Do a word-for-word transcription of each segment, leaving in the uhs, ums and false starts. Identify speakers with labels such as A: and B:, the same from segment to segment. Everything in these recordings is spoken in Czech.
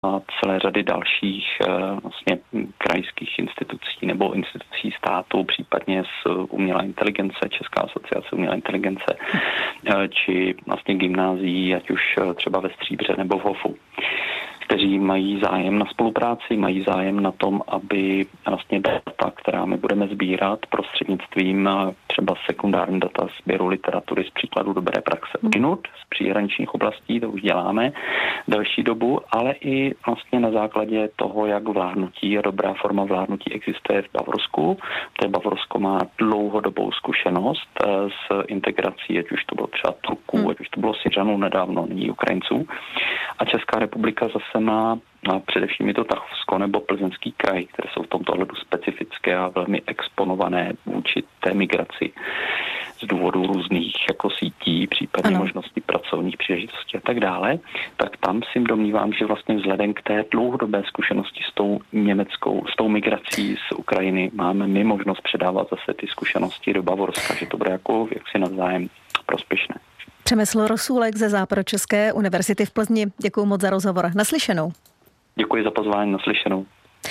A: celé řady dalších vlastně krajských institucí nebo institucí státu, případně z umělé inteligence, Česká asociace umělé inteligence, či vlastně gymnázií, ať už třeba ve Stříbře nebo v Hofu, kteří mají zájem na spolupráci, mají zájem na tom, aby vlastně data, která my budeme sbírat prostřednictvím třeba sekundární data sběru literatury z příkladu dobré praxe odinut, z příhraničních oblastí, to už děláme delší dobu, ale i vlastně na základě toho, jak vládnutí a dobrá forma vládnutí existuje v Bavorsku. To je Bavorsko má dlouhodobou zkušenost s integrací, ať už to bylo třeba Turků, hmm. ať už to bylo Syřanů nedávno, nyní Ukrajinců. A Česká republika zase má, a především je to Tachovsko nebo Plzeňský kraj, které jsou v tomto ohledu specifické a velmi exponované vůči té migraci z důvodu různých jako sítí, případně ano. možností pracovních příležitostí a tak dále, tak tam si domnívám, že vlastně vzhledem k té dlouhodobé zkušenosti s tou německou, s tou migrací z Ukrajiny máme my možnost předávat zase ty zkušenosti do Bavorska, že to bude jako jaksi navzájem prospěšné.
B: Přemysl Rosůlek ze Západočeské univerzity v Plzni. Děkuji moc za rozhovor. Naslyšenou.
A: Děkuji za pozvání, naslyšenou.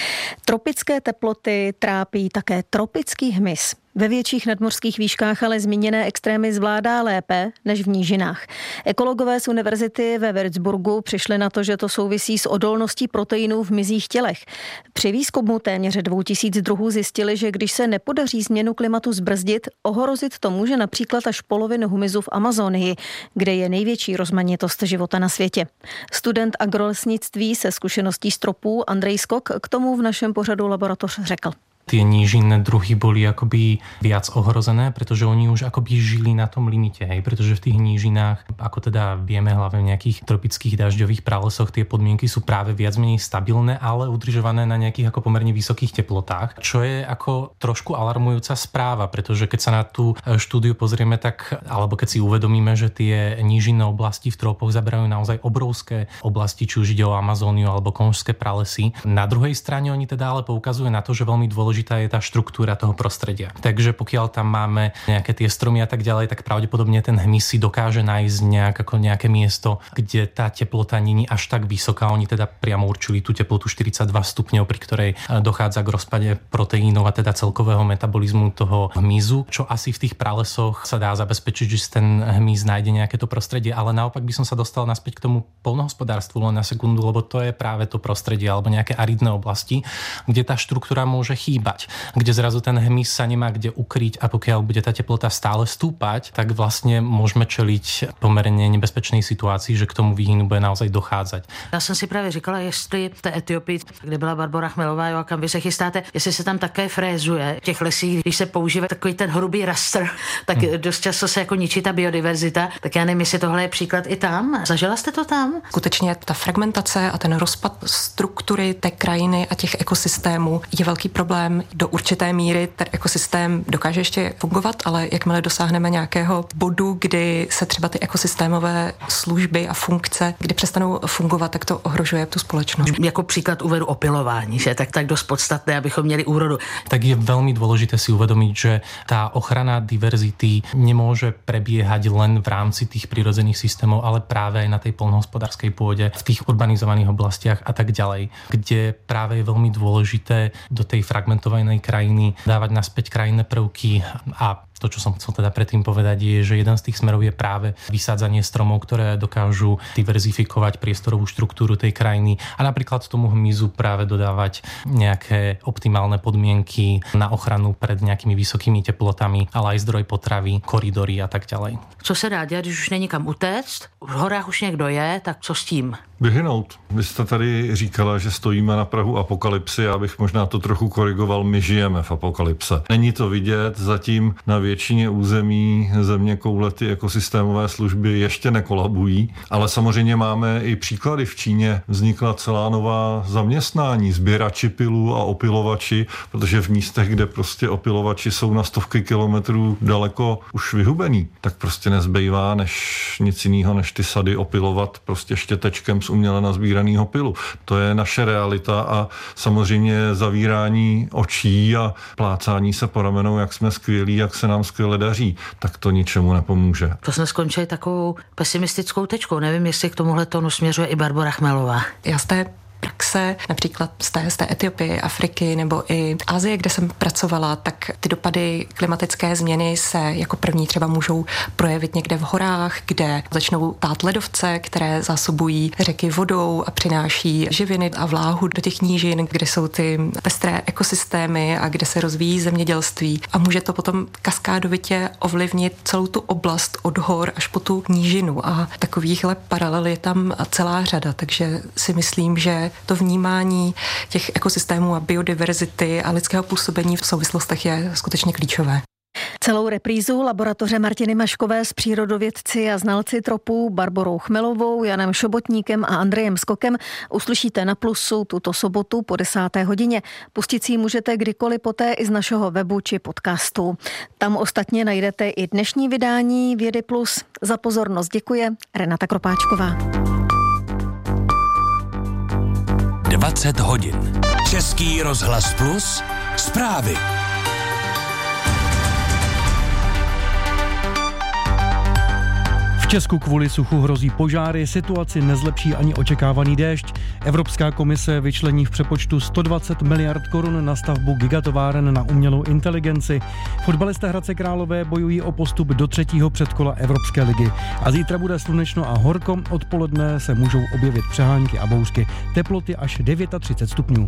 B: Tropické teploty trápí také tropický hmyz. Ve větších nadmořských výškách ale zmíněné extrémy zvládá lépe než v nížinách. Ekologové z univerzity ve Würzburgu přišli na to, že to souvisí s odolností proteinů v hmyzích tělech. Při výzkumu téměř dvou tisíc druhů zjistili, že když se nepodaří změnu klimatu zbrzdit, ohrozit to může například až polovinu hmyzu v Amazonii, kde je největší rozmanitost života na světě. Student agrolesnictví se zkušeností z tropů Andrej Skok k tomu v našem pořadu Laboratoř řekl.
C: Tie nížinné druhy boli akoby viac ohrozené, pretože oni už akoby žili na tom limite, hej, pretože v tých nížinách, ako teda vieme hlavne v nejakých tropických dažďových pralesoch, tie podmienky sú práve viac menej stabilné, ale udržované na nejakých ako pomerne vysokých teplotách, čo je ako trošku alarmujúca správa, pretože keď sa na tú štúdiu pozrieme, tak alebo keď si uvedomíme, že tie nížinné oblasti v tropoch zaberajú naozaj obrovské oblasti, či už ide o Amazóniu alebo konžské pralesy. Na druhej strane oni teda ale poukazujú na to, že veľmi dôležité je tá štruktúra toho prostredia. Takže pokiaľ tam máme nejaké tie stromy a tak ďalej, tak pravdepodobne ten hmyz si dokáže nájsť nejak, ako nejaké miesto, kde tá teplota nie je až tak vysoká. Oni teda priamo určili tú teplotu štyridsaťdva stupňov, pri ktorej dochádza k rozpade proteínov a teda celkového metabolizmu toho hmyzu, čo asi v tých pralesoch sa dá zabezpečiť, že ten hmyz nájde nejaké to prostredie, ale naopak by som sa dostal naspäť k tomu poľnohospodárstvu len na sekundu, lebo to je práve to prostredie alebo nejaké aridné oblasti, kde tá štruktúra môže chýbať, kde zrazu ten hmyz sa nemá kde ukryť a pokiaľ bude tá teplota stále stúpať, tak vlastne môžeme čeliť pomerne nebezpečnej situácii, že k tomu výhynu bude naozaj dochádzať.
D: Já jsem si právě říkala, jestli v té Etiopii, kde byla Barbora Chmelová, jo, a kam vy se chystáte, jestli se tam také frézuje v těch lesích, když se používá takový ten hrubý raster, tak hmm. dost často se jako ničí ta biodiverzita, tak já nevím, jestli tohle je příklad i tam. Zažila jste to tam?
E: Skutečně ta fragmentace a ten rozpad struktury té krajiny a těch ekosystémů je velký problém. Do určité míry ten ekosystém dokáže ještě fungovat, ale jakmile dosáhneme nějakého bodu, kdy se třeba ty ekosystémové služby a funkce, kdy přestanou fungovat, tak to ohrožuje tu společnost.
D: Jako příklad uvedu opilování, že tak tak dost podstatné, abychom měli úrodu.
C: Tak je veľmi dôležité si uvedomiť, že tá ochrana diverzity nemôže prebiehať len v rámci tých prirodzených systémov, ale práve aj na tej poľnohospodárskej pôde, v tých urbanizovaných oblastiach a tak ďalej, kde práve je veľmi dôležité do tej fragmentovanej krajiny dávať naspäť krajinné prvky a to, čo som chcel teda predtým povedať, je, že jeden z tých smerov je práve vysádzanie stromov, ktoré dokážu diverzifikovať priestorovú štruktúru tej krajiny a napríklad tomu hmyzu práve dodávať nejaké optimálne podmienky na ochranu pred nejakými vysokými teplotami, ale aj zdroj potravy, koridory a tak ďalej.
D: Co se dá dělat, když už není kam utéct? V horách už někdo je, tak co s tím?
F: Vyhynout. Vy jste tady říkala, že stojíme na prahu apokalypsy, já bych možná to trochu korigoval, my žijeme v apokalypse. Není to vidět, zatím na většině území země koule ty ekosystémové služby ještě nekolabují, ale samozřejmě máme i příklady. V Číně vznikla celá nová zaměstnání, sběrači pilů a opilovači, protože v místech, kde prostě opilovači jsou na stovky kilometrů daleko už vyhubený, tak prostě nezbývá než nic jiného, než ty sady opilovat prostě štětečkem z uměle nazbíraného pilu. To je naše realita a samozřejmě zavírání očí a plácání se po ramenou, jak jsme skvělí, jak se nám skvěle daří, tak to ničemu nepomůže.
D: To jsme skončili takovou pesimistickou tečkou. Nevím, jestli k tomuhle tónu směřuje i Barbora Chmelová.
E: Já z té praxe, například z té, z té Etiopie, Afriky nebo i Asie, kde jsem pracovala, tak ty dopady klimatické změny se jako první třeba můžou projevit někde v horách, kde začnou tát ledovce, které zásobují řeky vodou a přináší živiny a vláhu do těch nížin, kde jsou ty pestré ekosystémy a kde se rozvíjí zemědělství. A může to potom kaskádovitě ovlivnit celou tu oblast od hor až po tu nížinu. A takovýchhle paralel je tam celá řada, takže si myslím, že to vnímání těch ekosystémů a biodiverzity a lidského působení v souvislostech je skutečně klíčové.
B: Celou reprízu laboratoře Martiny Maškové s přírodovědci a znalci tropů Barborou Chmelovou, Janem Šobotníkem a Andrejem Skokem uslyšíte na Plusu tuto sobotu po desáté hodině. Pustit si ji můžete kdykoliv poté i z našeho webu či podcastu. Tam ostatně najdete i dnešní vydání Vědy Plus. Za pozornost děkuje Renata Kropáčková.
G: dvacet hodin. Český rozhlas Plus. Zprávy.
H: V Česku kvůli suchu hrozí požáry, situaci nezlepší ani očekávaný déšť. Evropská komise vyčlení v přepočtu sto dvacet miliard korun na stavbu gigatováren na umělou inteligenci. Fotbalisté Hradce Králové bojují o postup do třetího předkola Evropské ligy. A zítra bude slunečno a horko, odpoledne se můžou objevit přehánky a bouřky. Teploty až třicet devět stupňů.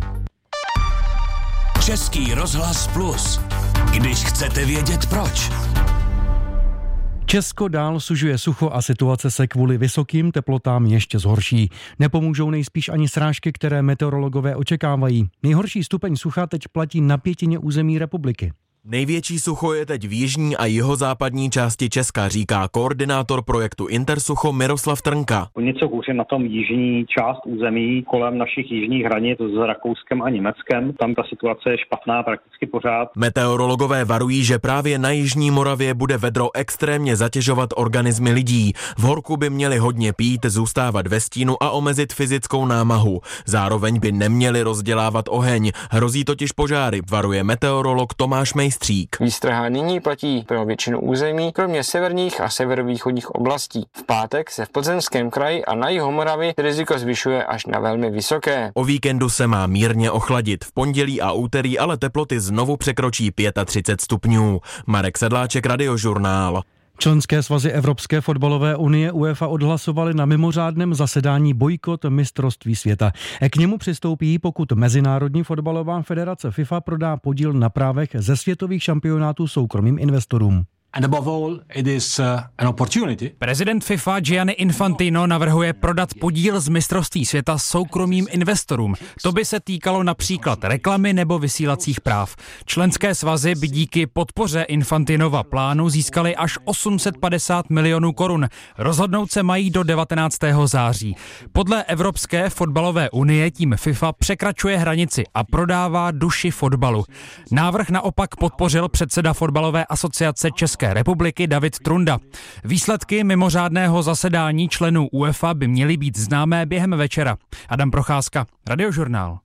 G: Český rozhlas Plus. Když chcete vědět proč.
H: Česko dál sužuje sucho a situace se kvůli vysokým teplotám ještě zhorší. Nepomůžou nejspíš ani srážky, které meteorologové očekávají. Nejhorší stupeň sucha teď platí na pětině území republiky.
I: Největší sucho je teď v jižní a jihozápadní části Česka, říká koordinátor projektu Intersucho Miroslav Trnka.
J: O něco hůře na tom jižní část území kolem našich jižních hranic s Rakouskem a Německem. Tam ta situace je špatná prakticky pořád.
I: Meteorologové varují, že právě na jižní Moravě bude vedro extrémně zatěžovat organismy lidí. V horku by měli hodně pít, zůstávat ve stínu a omezit fyzickou námahu. Zároveň by neměli rozdělávat oheň. Hrozí totiž požáry, varuje meteorolog Tomáš Mejstřík.
K: Výstraha nyní platí pro většinu území, kromě severních a severovýchodních oblastí. V pátek se v Plzeňském kraji a na jihu Moravy riziko zvyšuje až na velmi vysoké.
I: O víkendu se má mírně ochladit. V pondělí a úterý ale teploty znovu překročí třicet pět stupňů. Marek Sedláček, Radiožurnál.
H: Členské svazy Evropské fotbalové unie UEFA odhlasovaly na mimořádném zasedání bojkot mistrovství světa. K němu přistoupí, pokud Mezinárodní fotbalová federace FIFA prodá podíl na právech ze světových šampionátů soukromým investorům.
L: And above all, it is uh, an opportunity.
M: Prezident FIFA Gianni Infantino navrhuje prodat podíl z mistrovství světa soukromým investorům. To by se týkalo například reklamy nebo vysílacích práv. Členské svazy by díky podpoře Infantinova plánu získaly až osm set padesát milionů korun. Rozhodnout se mají do devatenáctého září. Podle Evropské fotbalové unie tím FIFA překračuje hranici a prodává duši fotbalu. Návrh naopak podpořil předseda fotbalové asociace České republiky David Trunda. Výsledky mimořádného zasedání členů UEFA by měly být známé během večera. Adam Procházka, Radiožurnál.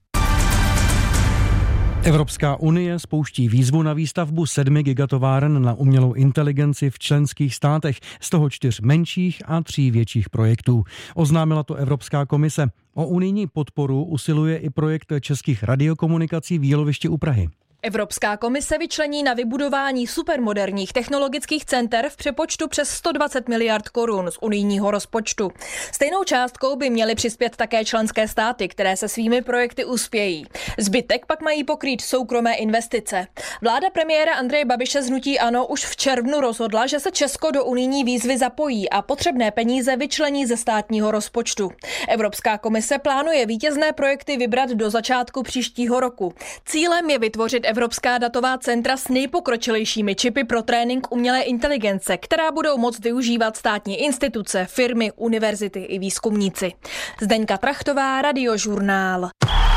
H: Evropská unie spouští výzvu na výstavbu sedmi gigatováren na umělou inteligenci v členských státech, z toho čtyř menších a tří větších projektů. Oznámila to Evropská komise. O unijní podporu usiluje i projekt českých radiokomunikací v Jílovišti u Prahy.
N: Evropská komise vyčlení na vybudování supermoderních technologických center v přepočtu přes sto dvacet miliard korun z unijního rozpočtu. Stejnou částkou by měly přispět také členské státy, které se svými projekty uspějí. Zbytek pak mají pokrýt soukromé investice. Vláda premiéra Andreje Babiše z hnutí ANO už v červnu rozhodla, že se Česko do unijní výzvy zapojí a potřebné peníze vyčlení ze státního rozpočtu. Evropská komise plánuje vítězné projekty vybrat do začátku příštího roku. Cílem je vytvořit evropská datová centra s nejpokročilejšími čipy pro trénink umělé inteligence, která budou moct využívat státní instituce, firmy, univerzity i výzkumníci. Zdeňka Trachtová, Radiožurnál.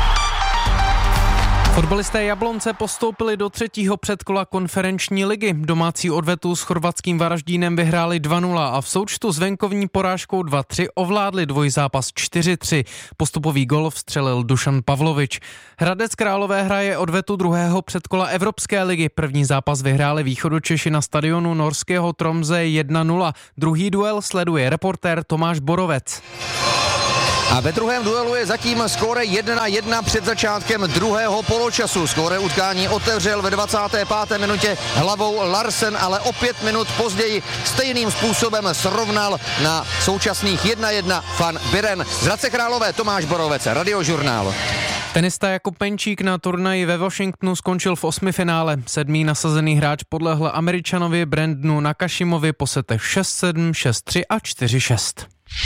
O: Fotbalisté Jablonce postoupili do třetího předkola konferenční ligy. Domácí odvetu s chorvatským Varaždínem vyhráli dva nula a v součtu s venkovní porážkou dva tři ovládli dvojzápas čtyři tři. Postupový gol vstřelil Dušan Pavlovič. Hradec Králové hraje odvetu druhého předkola Evropské ligy. První zápas vyhráli Východočeši na stadionu norského Tromsø jedna nula. Druhý duel sleduje reportér Tomáš Borovec.
P: A ve druhém duelu je zatím skóre jedna jedna před začátkem druhého poločasu. Skóre utkání otevřel ve dvacáté páté minutě hlavou Larsen, ale o pět minut později stejným způsobem srovnal na současných jedna jedna Van Buren. Z Hradce Králové Tomáš Borovec, Radiožurnál.
O: Tenista Jakub Penčík na turnaji ve Washingtonu skončil v osmifinále. Sedmý nasazený hráč podlehl Američanovi Brandonu Nakashimovi po setech šest sedm, šest tři a čtyři šest.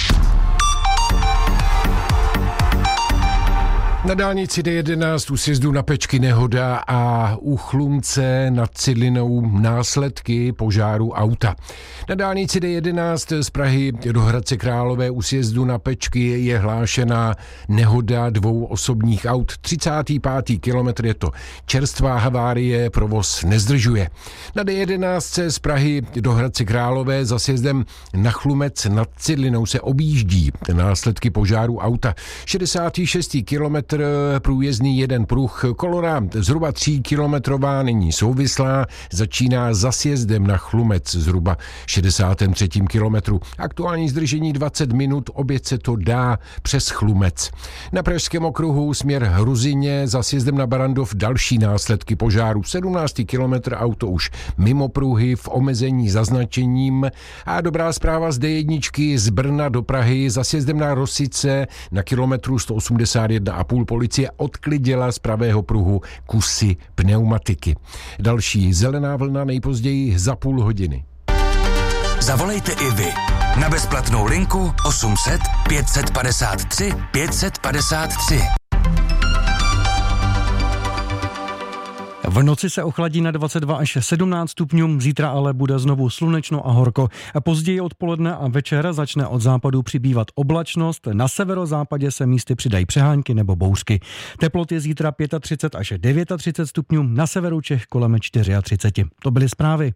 Q: Na dálnici D jedenáct u sjezdu na Pečky nehoda a u Chlumce nad Cidlinou následky požáru auta. Na dálnici D jedenáct z Prahy do Hradce Králové u sjezdu na Pečky je hlášená nehoda dvou osobních aut. třicátý pátý kilometr je to čerstvá havárie, provoz nezdržuje. Na D jedenáct z Prahy do Hradce Králové za sjezdem na Chlumec nad Cidlinou se objíždí následky požáru auta. šedesátý šestý kilometr průjezdný jeden pruh, kolona zhruba tříkilometrová, není souvislá, začíná za sjezdem na Chlumec zhruba šedesátém třetím kilometru. Aktuální zdržení dvacet minut, obět se to dá přes Chlumec. Na Pražském okruhu směr Hruzině za sjezdem na Barandov další následky požáru. sedmnáctý kilometr auto už mimo pruhy v omezení zaznačením a dobrá zpráva z D jedna z Brna do Prahy za sjezdem na Rosice na kilometru sto osmdesát jedna a půl policie odklidila z pravého pruhu kusy pneumatiky. Další zelená vlna nejpozději za půl hodiny.
G: Zavolejte i vy na bezplatnou linku osm set pět set padesát tři pět set padesát tři.
H: V noci se ochladí na dvacet dva až sedmnáct stupňů, zítra ale bude znovu slunečno a horko. Později odpoledne a večer začne od západu přibývat oblačnost, na severozápadě se místy přidají přehánky nebo bouřky. Teploty zítra třicet pět až třicet devět stupňů, na severu Čech kolem třicet čtyři. To byly zprávy.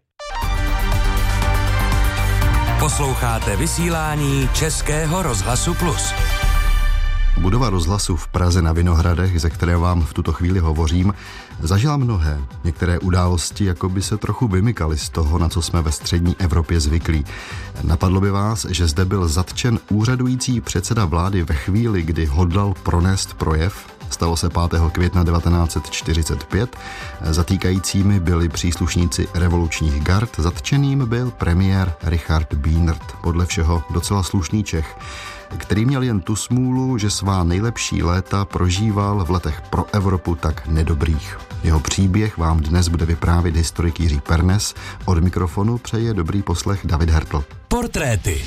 G: Posloucháte vysílání Českého rozhlasu Plus.
R: Budova rozhlasu v Praze na Vinohradech, ze které vám v tuto chvíli hovořím, zažila mnohé. Některé události jako by se trochu vymykaly z toho, na co jsme ve střední Evropě zvyklí. Napadlo by vás, že zde byl zatčen úřadující předseda vlády ve chvíli, kdy hodlal pronést projev? Stalo se pátého května devatenáct set čtyřicet pět. Zatýkajícími byli příslušníci revolučních gard, zatčeným byl premiér Richard Bienert, podle všeho docela slušný Čech, který měl jen tu smůlu, že svá nejlepší léta prožíval v letech pro Evropu tak nedobrých. Jeho příběh vám dnes bude vyprávět historik Jiří Pernes. Od mikrofonu přeje dobrý poslech David Hertl.
G: Portréty.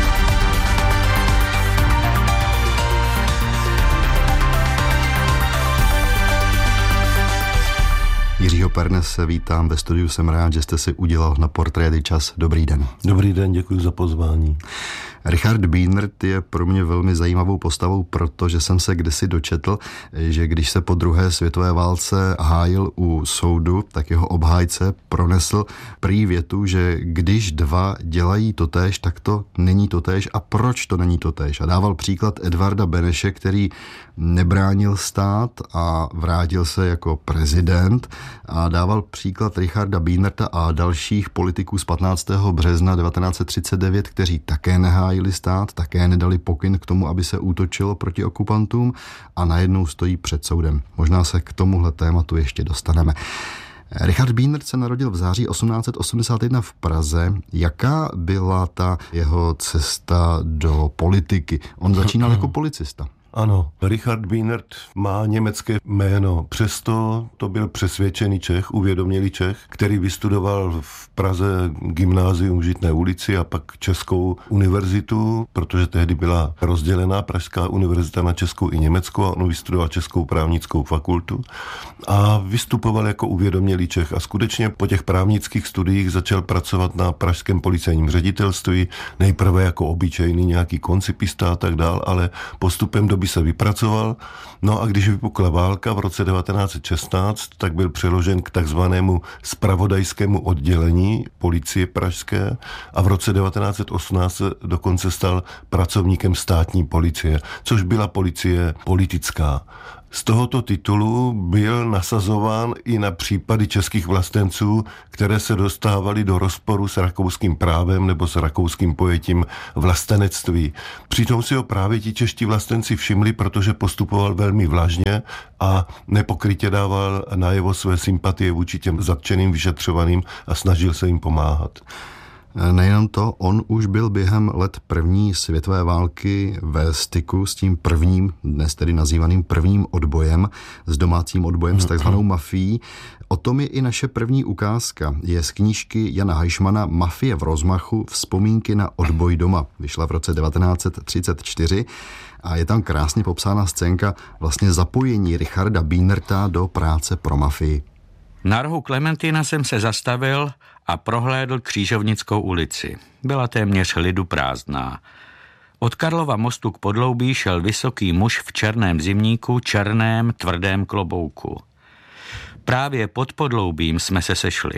R: Jiřího Pernese vítám ve studiu, jsem rád, že jste si udělal na Portréty čas. Dobrý den.
S: Dobrý den, děkuji za pozvání.
R: Richard Bienert je pro mě velmi zajímavou postavou, protože jsem se kdysi dočetl, že když se po druhé světové válce hájil u soudu, tak jeho obhájce pronesl prý větu, že když dva dělají totéž, tak to není totéž a proč to není totéž. A dával příklad Edvarda Beneše, který nebránil stát a vrátil se jako prezident, a dával příklad Richarda Bienerta a dalších politiků z patnáctého března devatenáct set třicet devět, kteří také nehájili stát, také nedali pokyn k tomu, aby se útočilo proti okupantům a najednou stojí před soudem. Možná se k tomuhle tématu ještě dostaneme. Richard Bienert se narodil v září osmnáct set osmdesát jedna v Praze. Jaká byla ta jeho cesta do politiky? On začínal jako policista.
S: Ano, Richard Bienert má německé jméno, přesto to byl přesvědčený Čech, uvědomělý Čech, který vystudoval v Praze gymnázium v Žitné ulici a pak Českou univerzitu, protože tehdy byla rozdělená Pražská univerzita na českou i německou a on vystudoval Českou právnickou fakultu a vystupoval jako uvědomělý Čech a skutečně po těch právnických studiích začal pracovat na pražském policejním ředitelství, nejprve jako obyčejný nějaký koncipista a tak dál, ale postupem doby se vypracoval. No a když vypukla válka v roce devatenáct set šestnáct, tak byl přeložen k takzvanému zpravodajskému oddělení policie pražské a v roce devatenáct set osmnáct se dokonce stal pracovníkem státní policie, což byla policie politická. z tohoto titulu byl nasazován i na případy českých vlastenců, které se dostávaly do rozporu s rakouským právem nebo s rakouským pojetím vlastenectví. Přitom si ho právě ti čeští vlastenci všimli, protože postupoval velmi vlažně a nepokrytě dával najevo své sympatie vůči těm zatčeným vyšetřovaným a snažil se jim pomáhat.
R: Nejenom to, on už byl během let první světové války ve styku s tím prvním, dnes tedy nazývaným prvním odbojem, s domácím odbojem, s takzvanou mafií. O tom je i naše první ukázka. Je z knížky Jana Haišmana Mafie v rozmachu, vzpomínky na odboj doma. Vyšla v roce devatenáct set třicet čtyři a je tam krásně popsána scénka vlastně zapojení Richarda Bienerta do práce pro mafii.
T: Na rohu Klementina jsem se zastavil a prohlédl Křížovnickou ulici. Byla téměř lidu prázdná. Od Karlova mostu k podloubí šel vysoký muž v černém zimníku, černém, tvrdém klobouku. Právě pod podloubím jsme se sešli.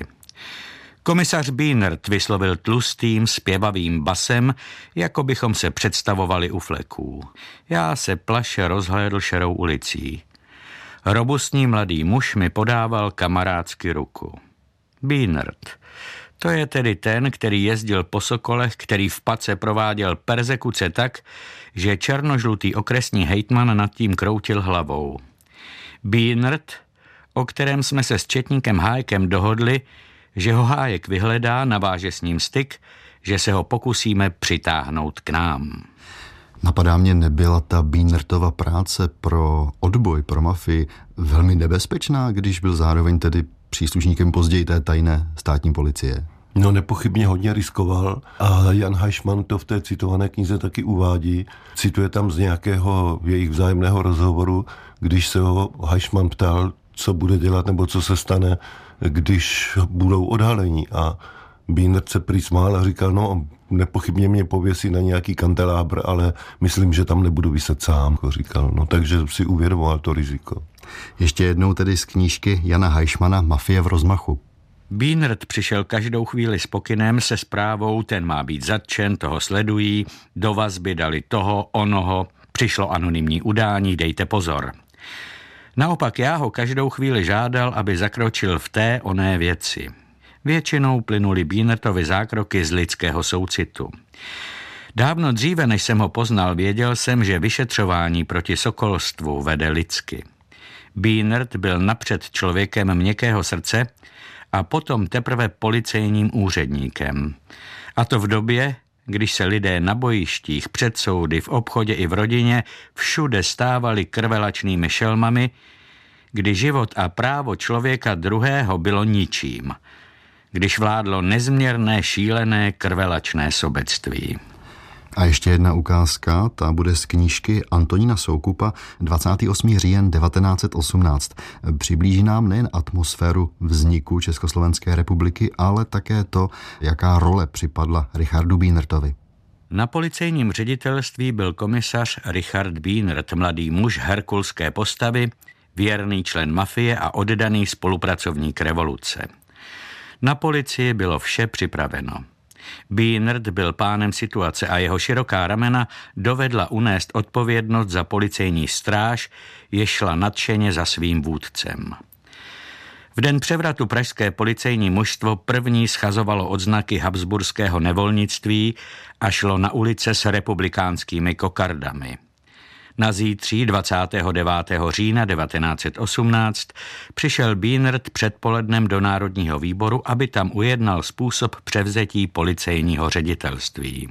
T: Komisař Bienert vyslovil tlustým, zpěvavým basem, jako bychom se představovali u fleků. Já se plaše rozhlédl šerou ulicí. Robustní mladý muž mi podával kamarádsky ruku. Bienert. To je tedy ten, který jezdil po Sokolech, který v Pace prováděl perzekuce tak, že černožlutý okresní hejtman nad tím kroutil hlavou. Bienert, o kterém jsme se s četníkem Hájkem dohodli, že ho Hájek vyhledá, naváže s ním styk, že se ho pokusíme přitáhnout k nám.
R: Napadá mě, nebyla ta Bienertova práce pro odboj, pro mafii velmi nebezpečná, když byl zároveň tedy příslušníkem později té tajné státní policie?
S: No nepochybně hodně riskoval a Jan Haišman to v té citované knize taky uvádí. Cituje tam z nějakého jejich vzájemného rozhovoru, když se ho Haišman ptal, co bude dělat nebo co se stane, když budou odhalení, a Bienert se prý smál a říkal, no nepochybně mě pověsí na nějaký kandelábr, ale myslím, že tam nebudu viset sám, říkal. No takže si uvědomoval to riziko.
R: Ještě jednou tedy z knížky Jana Haišmana Mafie v rozmachu.
T: Bienert přišel každou chvíli s pokynem se zprávou, ten má být zatčen, toho sledují, do vazby dali toho, onoho, přišlo anonymní udání, dejte pozor. Naopak já ho každou chvíli žádal, aby zakročil v té oné věci. Většinou plynuly Bienertovi zákroky z lidského soucitu. Dávno dříve, než jsem ho poznal, věděl jsem, že vyšetřování proti sokolstvu vede lidsky. Bienert byl napřed člověkem měkkého srdce a potom teprve policejním úředníkem. A to v době, když se lidé na bojištích, před soudy, v obchodě i v rodině všude stávali krvelačnými šelmami, kdy život a právo člověka druhého bylo ničím, když vládlo nezměrné, šílené, krvelačné sobectví.
R: A ještě jedna ukázka, ta bude z knížky Antonína Soukupa dvacátého osmého října devatenáct set osmnáct. Přiblíží nám nejen atmosféru vzniku Československé republiky, ale také to, jaká role připadla Richardu Bienertovi.
T: Na policejním ředitelství byl komisař Richard Bienert, mladý muž herkulské postavy, věrný člen mafie a oddaný spolupracovník revoluce. Na policii bylo vše připraveno. Bienert byl pánem situace a jeho široká ramena dovedla unést odpovědnost za policejní stráž, jež šla nadšeně za svým vůdcem. V den převratu pražské policejní mužstvo první schazovalo odznaky habsburského nevolnictví a šlo na ulice s republikánskými kokardami. Na zítří dvacátého devátého října devatenáct set osmnáct přišel Bienert předpolednem do Národního výboru, aby tam ujednal způsob převzetí policejního ředitelství.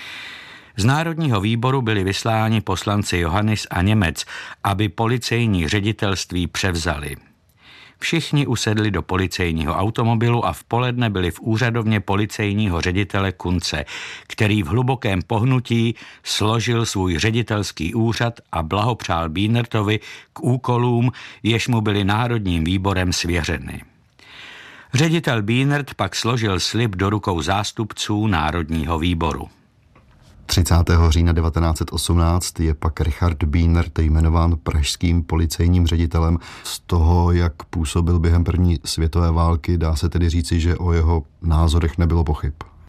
T: Z Národního výboru byli vysláni poslanci Johannis a Němec, aby policejní ředitelství převzali. Všichni usedli do policejního automobilu a v poledne byli v úřadovně policejního ředitele Kunce, který v hlubokém pohnutí složil svůj ředitelský úřad a blahopřál Bienertovi k úkolům, jež mu byly Národním výborem svěřeny. Ředitel Bienert pak složil slib do rukou zástupců Národního výboru.
R: třicátého října devatenáct set osmnáct je pak Richard Bienert jmenován pražským policejním ředitelem. Z toho, jak působil během první světové války, dá se tedy říci, že o jeho názorech nebylo pochyb.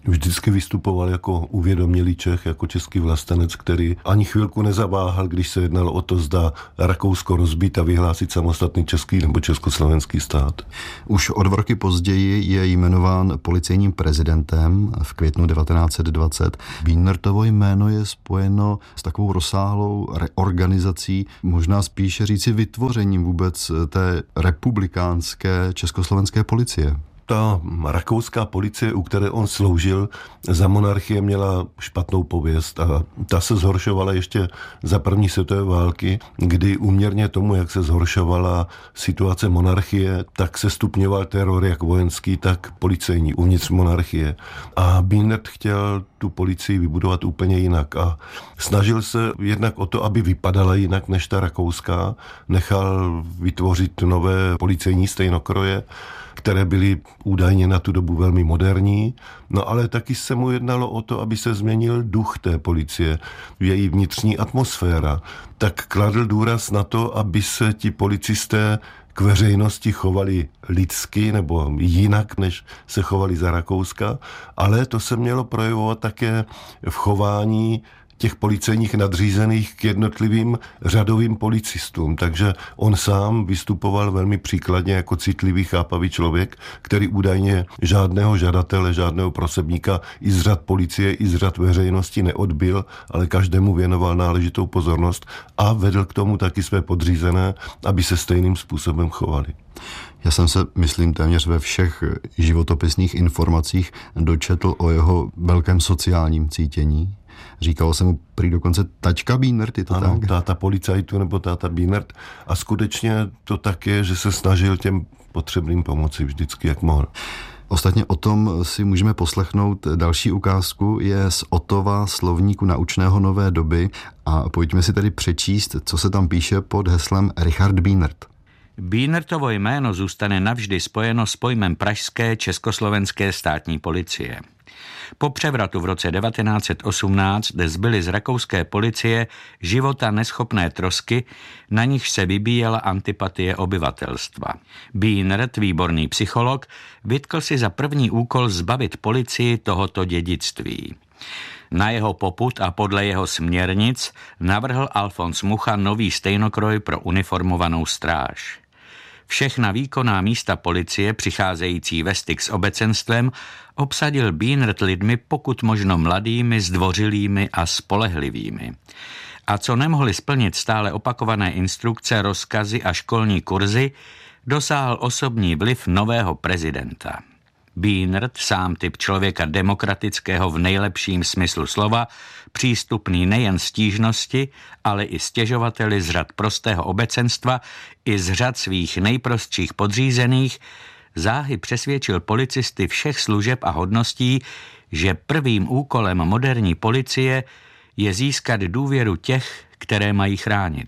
S: vždycky vystupoval jako uvědomělý Čech, jako český vlastenec, který ani chvilku nezaváhal, když se jednalo o to, zda Rakousko rozbít a vyhlásit samostatný český nebo československý stát.
R: Už o dva roky později je jmenován policejním prezidentem v květnu devatenáct set dvacet. Bienertovo jméno je spojeno s takovou rozsáhlou reorganizací, možná spíše říci vytvořením vůbec té republikánské československé policie.
S: Ta rakouská policie, u které on sloužil za monarchie, měla špatnou pověst a ta se zhoršovala ještě za první světové války, kdy úměrně tomu, jak se zhoršovala situace monarchie, tak se stupňoval teror jak vojenský, tak policejní uvnitř monarchie. A Bienert chtěl tu policii vybudovat úplně jinak a snažil se jednak o to, aby vypadala jinak než ta rakouská, nechal vytvořit nové policejní stejnokroje, které byly údajně na tu dobu velmi moderní, no ale taky se mu jednalo o to, aby se změnil duch té policie, její vnitřní atmosféra. Tak kladl důraz na to, aby se ti policisté k veřejnosti chovali lidsky nebo jinak, než se chovali za Rakouska, ale to se mělo projevovat také v chování těch policejních nadřízených k jednotlivým řadovým policistům. Takže on sám vystupoval velmi příkladně jako citlivý, chápavý člověk, který údajně žádného žadatele, žádného prosebníka i z řad policie, i z řad veřejnosti neodbil, ale každému věnoval náležitou pozornost a vedl k tomu taky své podřízené, aby se stejným způsobem chovali.
R: Já jsem se, myslím, téměř ve všech životopisných informacích dočetl o jeho velkém sociálním cítění. Říkalo se mu prý dokonce tačka Bienert, je to
S: ano,
R: tak?
S: táta policajtu nebo táta Bienert. A skutečně to tak je, že se snažil těm potřebným pomoci vždycky, jak mohl.
R: Ostatně o tom si můžeme poslechnout další ukázku, je z Ottova slovníku naučného nové doby a pojďme si tedy přečíst, co se tam píše pod heslem Richard Bienert.
T: Bienertovo jméno zůstane navždy spojeno s pojmem pražské československé státní policie. Po převratu v roce devatenáct set osmnáct, kde zbyly z rakouské policie života neschopné trosky, na nichž se vybíjela antipatie obyvatelstva. Bienert, výborný psycholog, vytkl si za první úkol zbavit policii tohoto dědictví. Na jeho popud a podle jeho směrnic navrhl Alfons Mucha nový stejnokroj pro uniformovanou stráž. Všechna výkonná místa policie, přicházející ve styk s obecenstvem, obsadil Bienert lidmi pokud možno mladými, zdvořilými a spolehlivými. A co nemohli splnit stále opakované instrukce, rozkazy a školní kurzy, dosáhl osobní vliv nového prezidenta. Bienert, sám typ člověka demokratického v nejlepším smyslu slova, přístupný nejen stížnosti, ale i stěžovateli z řad prostého obecenstva i z řad svých nejprostších podřízených, záhy přesvědčil policisty všech služeb a hodností, že prvým úkolem moderní policie je získat důvěru těch, které mají chránit.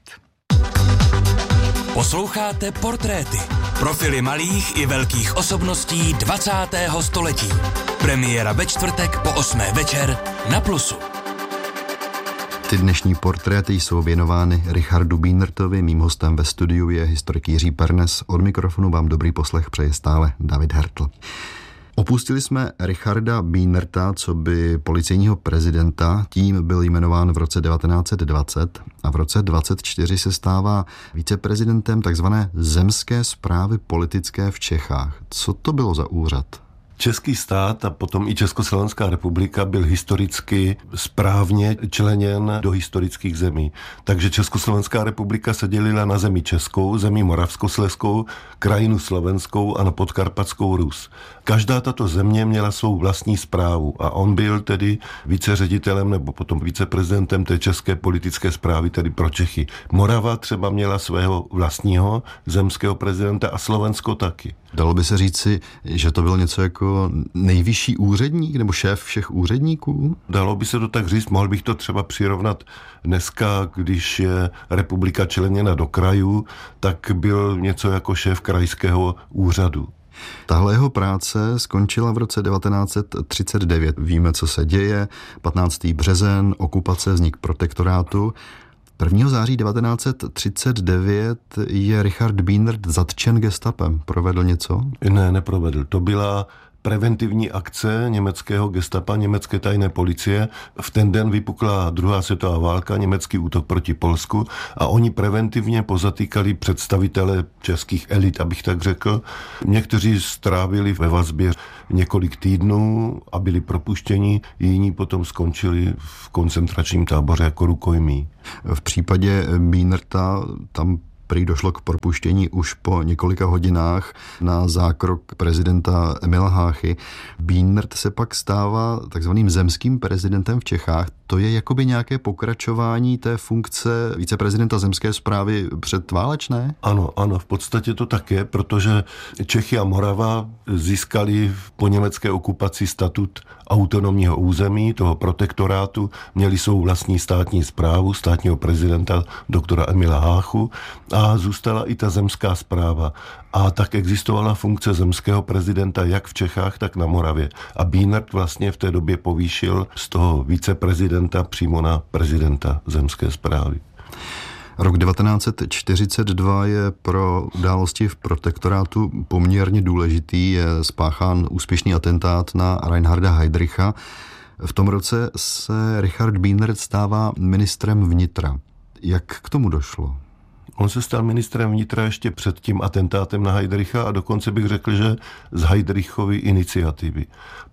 G: Posloucháte Portréty. Profily malých i velkých osobností dvacátého století. Premiéra ve čtvrtek po osmé večer na Plusu.
R: Ty dnešní portréty jsou věnovány Richardu Bienertovi. Mým hostem ve studiu je historik Jiří Pernes. Od mikrofonu vám dobrý poslech přeje stále David Hertl. Opustili jsme Richarda Bienerta, co by policejního prezidenta, tím byl jmenován v roce devatenáct set dvacet a v roce dvacet čtyři se stává viceprezidentem takzvané zemské správy politické v Čechách. Co to bylo za úřad?
S: Český stát a potom i Československá republika byl historicky správně členěn do historických zemí. Takže Československá republika se dělila na zemi českou, zemi moravskoslezskou, krajinu slovenskou a na podkarpatskou Rus. Každá tato země měla svou vlastní správu a on byl tedy viceředitelem nebo potom viceprezidentem té české politické správy, tedy pro Čechy. Morava třeba měla svého vlastního zemského prezidenta a Slovensko taky.
R: Dalo by se říci, že to bylo něco jako nejvyšší úředník nebo šéf všech úředníků?
S: Dalo by se to tak říct, mohl bych to třeba přirovnat dneska, když je republika členěna do krajů, tak byl něco jako šéf krajského úřadu.
R: Tahle jeho práce skončila v roce devatenáct set třicet devět. Víme, co se děje. patnáctého březen, okupace, vznik protektorátu. prvního září devatenáct set třicet devět je Richard Bienert zatčen gestapem. Provedl něco?
S: Ne, neprovedl. To byla preventivní akce německého gestapa, německé tajné policie. V ten den vypukla druhá světová válka, německý útok proti Polsku a oni preventivně pozatýkali představitele českých elit, abych tak řekl. Někteří strávili ve vazbě několik týdnů a byli propuštěni, jiní potom skončili v koncentračním táboře jako rukojmí.
R: V případě Bienerta tam prý došlo k propuštění už po několika hodinách na zákrok prezidenta Emila Háchy. Bienert se pak stává takzvaným zemským prezidentem v Čechách. To je jakoby nějaké pokračování té funkce viceprezidenta zemské správy předválečné?
S: Ano, ano, v podstatě to tak je, protože Čechy a Morava získali po německé okupaci statut autonomního území, toho protektorátu, měli svou vlastní státní správu, státního prezidenta doktora Emila Háchu a zůstala i ta zemská správa. A tak existovala funkce zemského prezidenta jak v Čechách, tak na Moravě. A Bienert vlastně v té době povýšil z toho viceprezidenta přímo na prezidenta zemské správy.
R: Rok devatenáct set čtyřicet dva je pro události v protektorátu poměrně důležitý. Je spáchán úspěšný atentát na Reinharda Heydricha. V tom roce se Richard Bienert stává ministrem vnitra. Jak k tomu došlo?
S: On se stal ministrem vnitra ještě před tím atentátem na Heydricha a dokonce bych řekl, že z Heydrichovy iniciativy.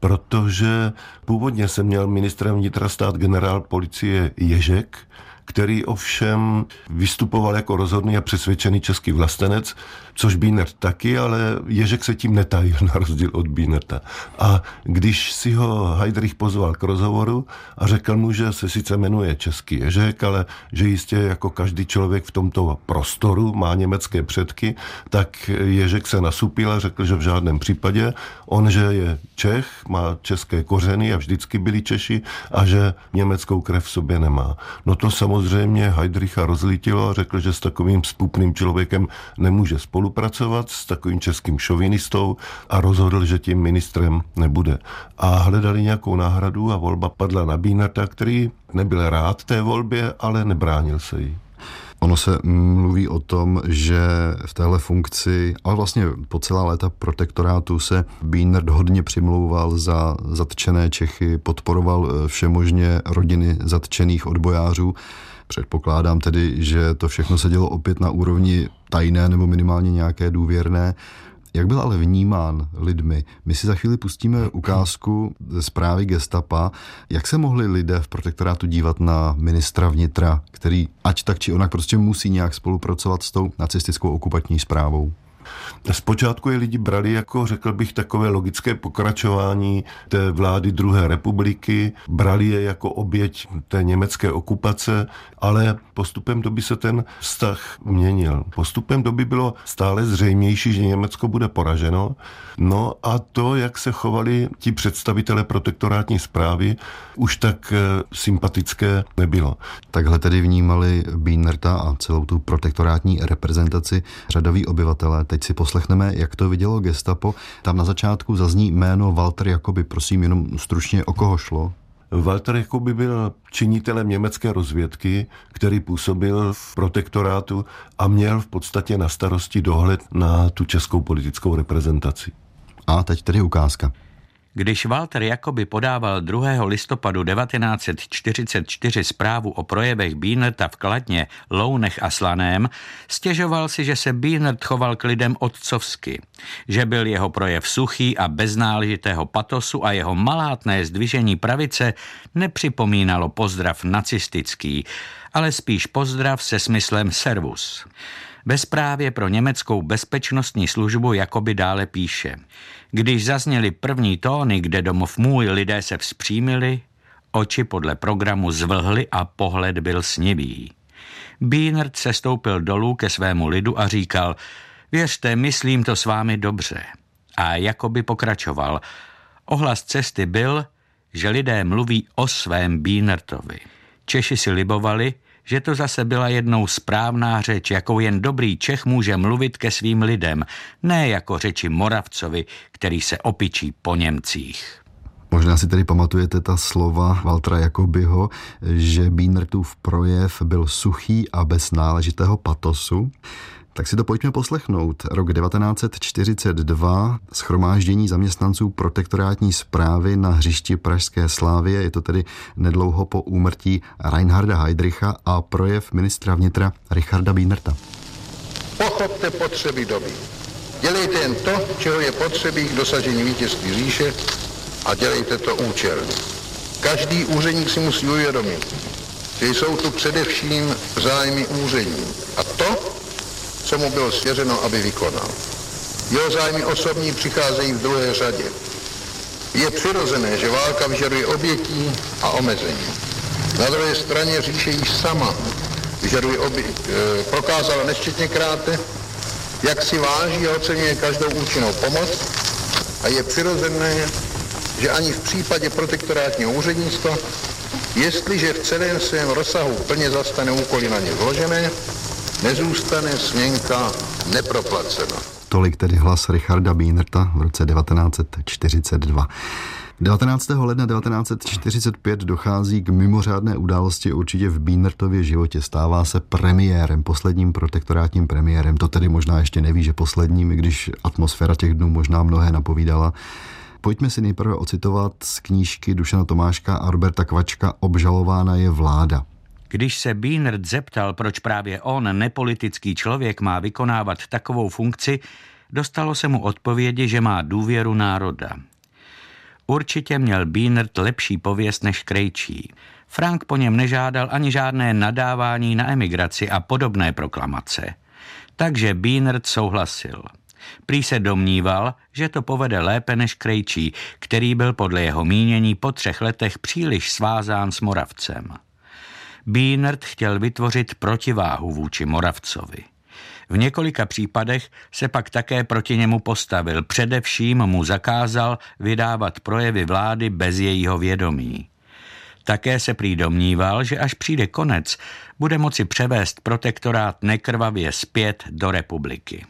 S: Protože původně se měl ministrem vnitra stát generál policie Ježek, který ovšem vystupoval jako rozhodný a přesvědčený český vlastenec, což Bienert taky, ale Ježek se tím netajil na rozdíl od Bienerta. A když si ho Heydrich pozval k rozhovoru a řekl mu, že se sice jmenuje český Ježek, ale že jistě jako každý člověk v tomto prostoru má německé předky, tak Ježek se nasupil a řekl, že v žádném případě. On, že je Čech, má české kořeny a vždycky byli Češi a že německou krev v sobě nemá. No to samozřejmě Heydricha rozlítilo a řekl, že s takovým spupným člověkem nemůže spolupracovat, s takovým českým šovinistou a rozhodl, že tím ministrem nebude. A hledali nějakou náhradu a volba padla na Bienerta, který nebyl rád té volbě, ale nebránil se jí.
R: Ono se mluví o tom, že v téhle funkci, ale vlastně po celá léta protektorátu se Bienert hodně přimlouval za zatčené Čechy, podporoval všemožně rodiny zatčených odbojářů. Předpokládám tedy, že to všechno se dělo opět na úrovni tajné nebo minimálně nějaké důvěrné. Jak byl ale vnímán lidmi? My si za chvíli pustíme ukázku ze zprávy gestapa. Jak se mohli lidé v protektorátu dívat na ministra vnitra, který ať tak či onak prostě musí nějak spolupracovat s tou nacistickou okupační správou?
S: Zpočátku je lidi brali jako, řekl bych, takové logické pokračování té vlády druhé republiky, brali je jako oběť té německé okupace, ale postupem doby se ten vztah měnil. Postupem doby bylo stále zřejmější, že Německo bude poraženo, no a to, jak se chovali ti představitelé protektorátní správy, už tak sympatické nebylo.
R: Takhle tedy vnímali Bienerta a celou tu protektorátní reprezentaci řadoví obyvatelé. Teď si poslechneme, jak to vidělo gestapo. Tam na začátku zazní jméno Walter Jacobi. Prosím, jenom stručně, o koho šlo?
S: Walter Jacobi byl činitelem německé rozvědky, který působil v protektorátu a měl v podstatě na starosti dohled na tu českou politickou reprezentaci.
R: A teď tedy ukázka.
T: Když Walter Jacobi podával druhého listopadu devatenáct set čtyřicet čtyři zprávu o projevech Bienerta v Kladně, Lounech a Slaném, stěžoval si, že se Bienert choval k lidem otcovsky, že byl jeho projev suchý a bez náležitého patosu a jeho malátné zdvižení pravice nepřipomínalo pozdrav nacistický, ale spíš pozdrav se smyslem servus. Ve zprávě pro německou bezpečnostní službu Jacobi dále píše: Když zazněly první tóny, kde domov můj, lidé se vzpřímili, oči podle programu zvlhly a pohled byl snivý. Bienert se stoupil dolů ke svému lidu a říkal: Věřte, myslím to s vámi dobře. A Jacobi pokračoval: Ohlas cesty byl, že lidé mluví o svém Bienertovi. Češi si libovali, že to zase byla jednou správná řeč, jakou jen dobrý Čech může mluvit ke svým lidem, ne jako řeči Moravcovi, který se opičí po Němcích.
R: Možná si tedy pamatujete ta slova Waltera Jacobiho, že Bienertův projev byl suchý a bez náležitého patosu. Tak si to pojďme poslechnout. Rok devatenáct set čtyřicet dva, shromáždění zaměstnanců protektorátní správy na hřišti Pražské Slávie, je to tedy nedlouho po úmrtí Reinharda Heydricha a projev ministra vnitra Richarda Bienerta.
U: Pochopte potřeby doby. Dělejte jen to, čeho je potřebí k dosažení vítězství říše a dělejte to účelně. Každý úředník si musí uvědomit, že jsou tu především zájmy úřední a to, co mu bylo svěřeno, aby vykonal. Jeho zájmy osobní přicházejí v druhé řadě. Je přirozené, že válka vyžaduje obětí a omezení. Na druhé straně říše již sama vyžaduje obě, e, prokázala nesčetněkrát, jak si váží a oceňuje každou účinnou pomoc a je přirozené, že ani v případě protektorátního úřednictva, jestliže v celém svém rozsahu plně zastane úkoly na ně vložené, nezůstane směnka neproplacena.
R: Tolik tedy hlas Richarda Bienerta v roce devatenáct set čtyřicet dva. devatenáctého ledna devatenáct set čtyřicet pět dochází k mimořádné události určitě v Bienertově životě. Stává se premiérem, posledním protektorátním premiérem. To tedy možná ještě neví, že posledním, i když atmosféra těch dnů možná mnohé napovídala. Pojďme si nejprve ocitovat z knížky Dušana Tomáška a Roberta Kvačka Obžalována je vláda.
T: Když se Bienert zeptal, proč právě on, nepolitický člověk, má vykonávat takovou funkci, dostalo se mu odpovědi, že má důvěru národa. Určitě měl Bienert lepší pověst než Krejčí. Frank po něm nežádal ani žádné nadávání na emigraci a podobné proklamace. Takže Bienert souhlasil. Prý se domníval, že to povede lépe než Krejčí, který byl podle jeho mínění po třech letech příliš svázán s Moravcem. Bienert chtěl vytvořit protiváhu vůči Moravcovi. V několika případech se pak také proti němu postavil, především mu zakázal vydávat projevy vlády bez jejího vědomí. Také se prý domníval, že až přijde konec, bude moci převést protektorát nekrvavě zpět do republiky.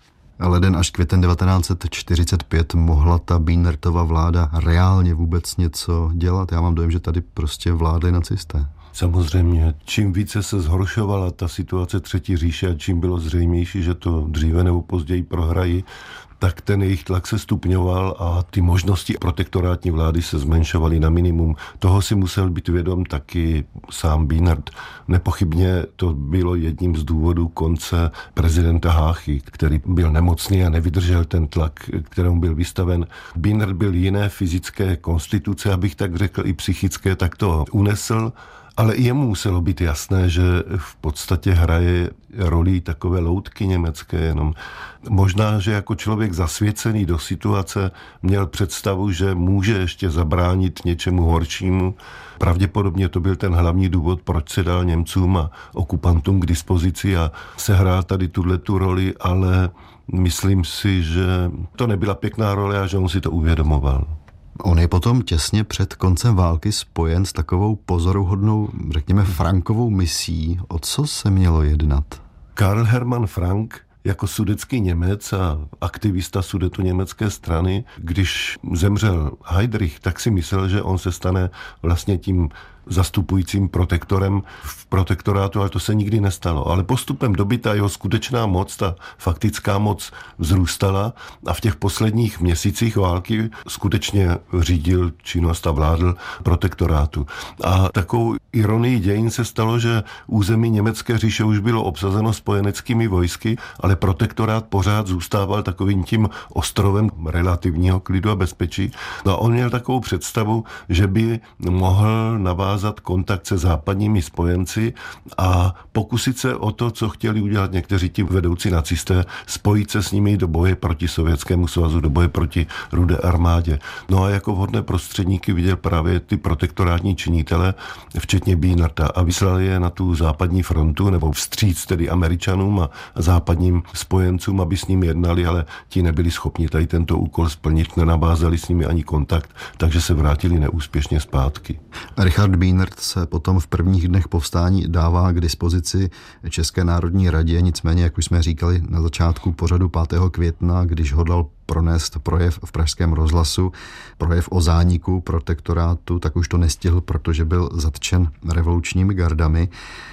R: Leden až květen devatenáct set čtyřicet pět mohla ta Bienertova vláda reálně vůbec něco dělat? Já mám dojem, že tady prostě vládli nacisté.
S: Samozřejmě, čím více se zhoršovala ta situace Třetí říše a čím bylo zřejmější, že to dříve nebo později prohrají, tak ten jejich tlak se stupňoval a ty možnosti protektorátní vlády se zmenšovaly na minimum. Toho si musel být vědom taky sám Bienert. Nepochybně to bylo jedním z důvodů konce prezidenta Háchy, který byl nemocný a nevydržel ten tlak, kterému byl vystaven. Bienert byl jiné fyzické konstituce, abych tak řekl, i psychické, tak to unesl. Ale i jemu muselo být jasné, že v podstatě hraje roli takové loutky německé jenom. Možná, že jako člověk zasvěcený do situace měl představu, že může ještě zabránit něčemu horšímu. Pravděpodobně to byl ten hlavní důvod, proč se dal Němcům a okupantům k dispozici a sehrál tady tuhletu roli, ale myslím si, že to nebyla pěkná role a že on si to uvědomoval.
R: On je potom těsně před koncem války spojen s takovou pozoruhodnou, řekněme, Frankovou misí. O co se mělo jednat?
S: Karl Hermann Frank jako sudetský Němec a aktivista sudetu německé strany, když zemřel Heydrich, tak si myslel, že on se stane vlastně tím zastupujícím protektorem v protektorátu, ale to se nikdy nestalo. Ale postupem doby ta jeho skutečná moc, ta faktická moc vzrůstala a v těch posledních měsících války skutečně řídil činnost a vládl protektorátu. A takovou ironii dějin se stalo, že území německé říše už bylo obsazeno spojeneckými vojsky, ale protektorát pořád zůstával takovým tím ostrovem relativního klidu a bezpečí. No a on měl takovou představu, že by mohl navázat kontakt se západními spojenci a pokusit se o to, co chtěli udělat někteří ti vedoucí nacisté, spojit se s nimi do boje proti Sovětskému svazu, do boje proti Rudé armádě. No a jako vhodné prostředníky viděl právě ty protektorátní činitele, včetně Bienerta, a vyslal je na tu západní frontu, nebo vstříc tedy Američanům a západním spojencům, aby s nimi jednali, ale ti nebyli schopni tady tento úkol splnit, nenavázali s nimi ani kontakt, takže se vrátili neúspěšně zpátky.
R: Richard Bienert se potom v prvních dnech povstání dává k dispozici České národní radě, nicméně, jak už jsme říkali na začátku pořadu pátého května, když hodlal pronést projev v Pražském rozhlasu, projev o zániku protektorátu, tak už to nestihl, protože byl zatčen revolučními gardami.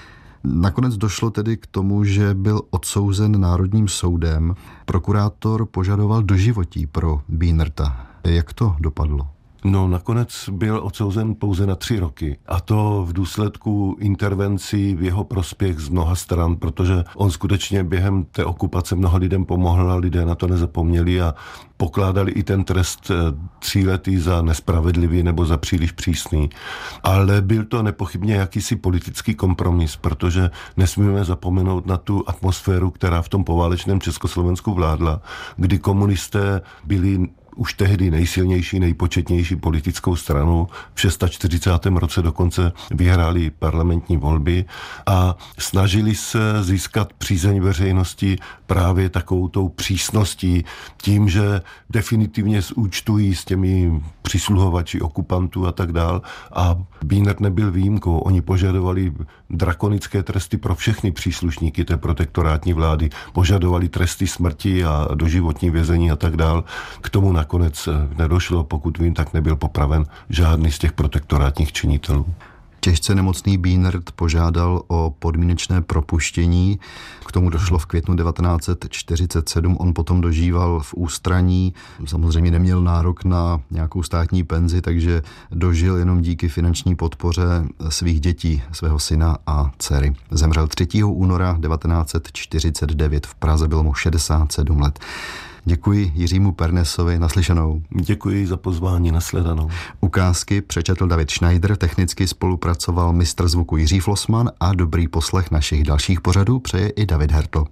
R: Nakonec došlo tedy k tomu, že byl odsouzen Národním soudem. Prokurátor požadoval doživotí pro Bienerta. Jak to dopadlo?
S: No, nakonec byl odsouzen pouze na tři roky. A to v důsledku intervencí v jeho prospěch z mnoha stran, protože on skutečně během té okupace mnoha lidem pomohl a lidé na to nezapomněli a pokládali i ten trest tříletý za nespravedlivý nebo za příliš přísný. Ale byl to nepochybně jakýsi politický kompromis, protože nesmíme zapomenout na tu atmosféru, která v tom poválečném Československu vládla, kdy komunisté byli už tehdy nejsilnější, nejpočetnější politickou stranu. V čtyřicátém šestém roce dokonce vyhráli parlamentní volby a snažili se získat přízeň veřejnosti právě takovou tou přísností, tím, že definitivně zúčtují s těmi přisluhovači okupantů a tak dál. A Bienert nebyl výjimkou. Oni požadovali drakonické tresty pro všechny příslušníky té protektorátní vlády. Požadovali tresty smrti a doživotní vězení a tak dál. K tomu nakonec nedošlo, pokud vím, tak nebyl popraven žádný z těch protektorátních činitelů.
R: Těžce nemocný Bienert požádal o podmínečné propuštění. K tomu došlo v květnu devatenáct set čtyřicet sedm. On potom dožíval v ústraní. Samozřejmě neměl nárok na nějakou státní penzi, takže dožil jenom díky finanční podpoře svých dětí, svého syna a dcery. Zemřel třetího února devatenáct set čtyřicet devět. V Praze bylo mu šedesát sedm let. Děkuji Jiřímu Pernesovi, naslyšenou.
S: Děkuji za pozvání, nashledanou.
R: Ukázky přečetl David Schneider, technicky spolupracoval mistr zvuku Jiří Flossmann a dobrý poslech našich dalších pořadů přeje i David Hertl.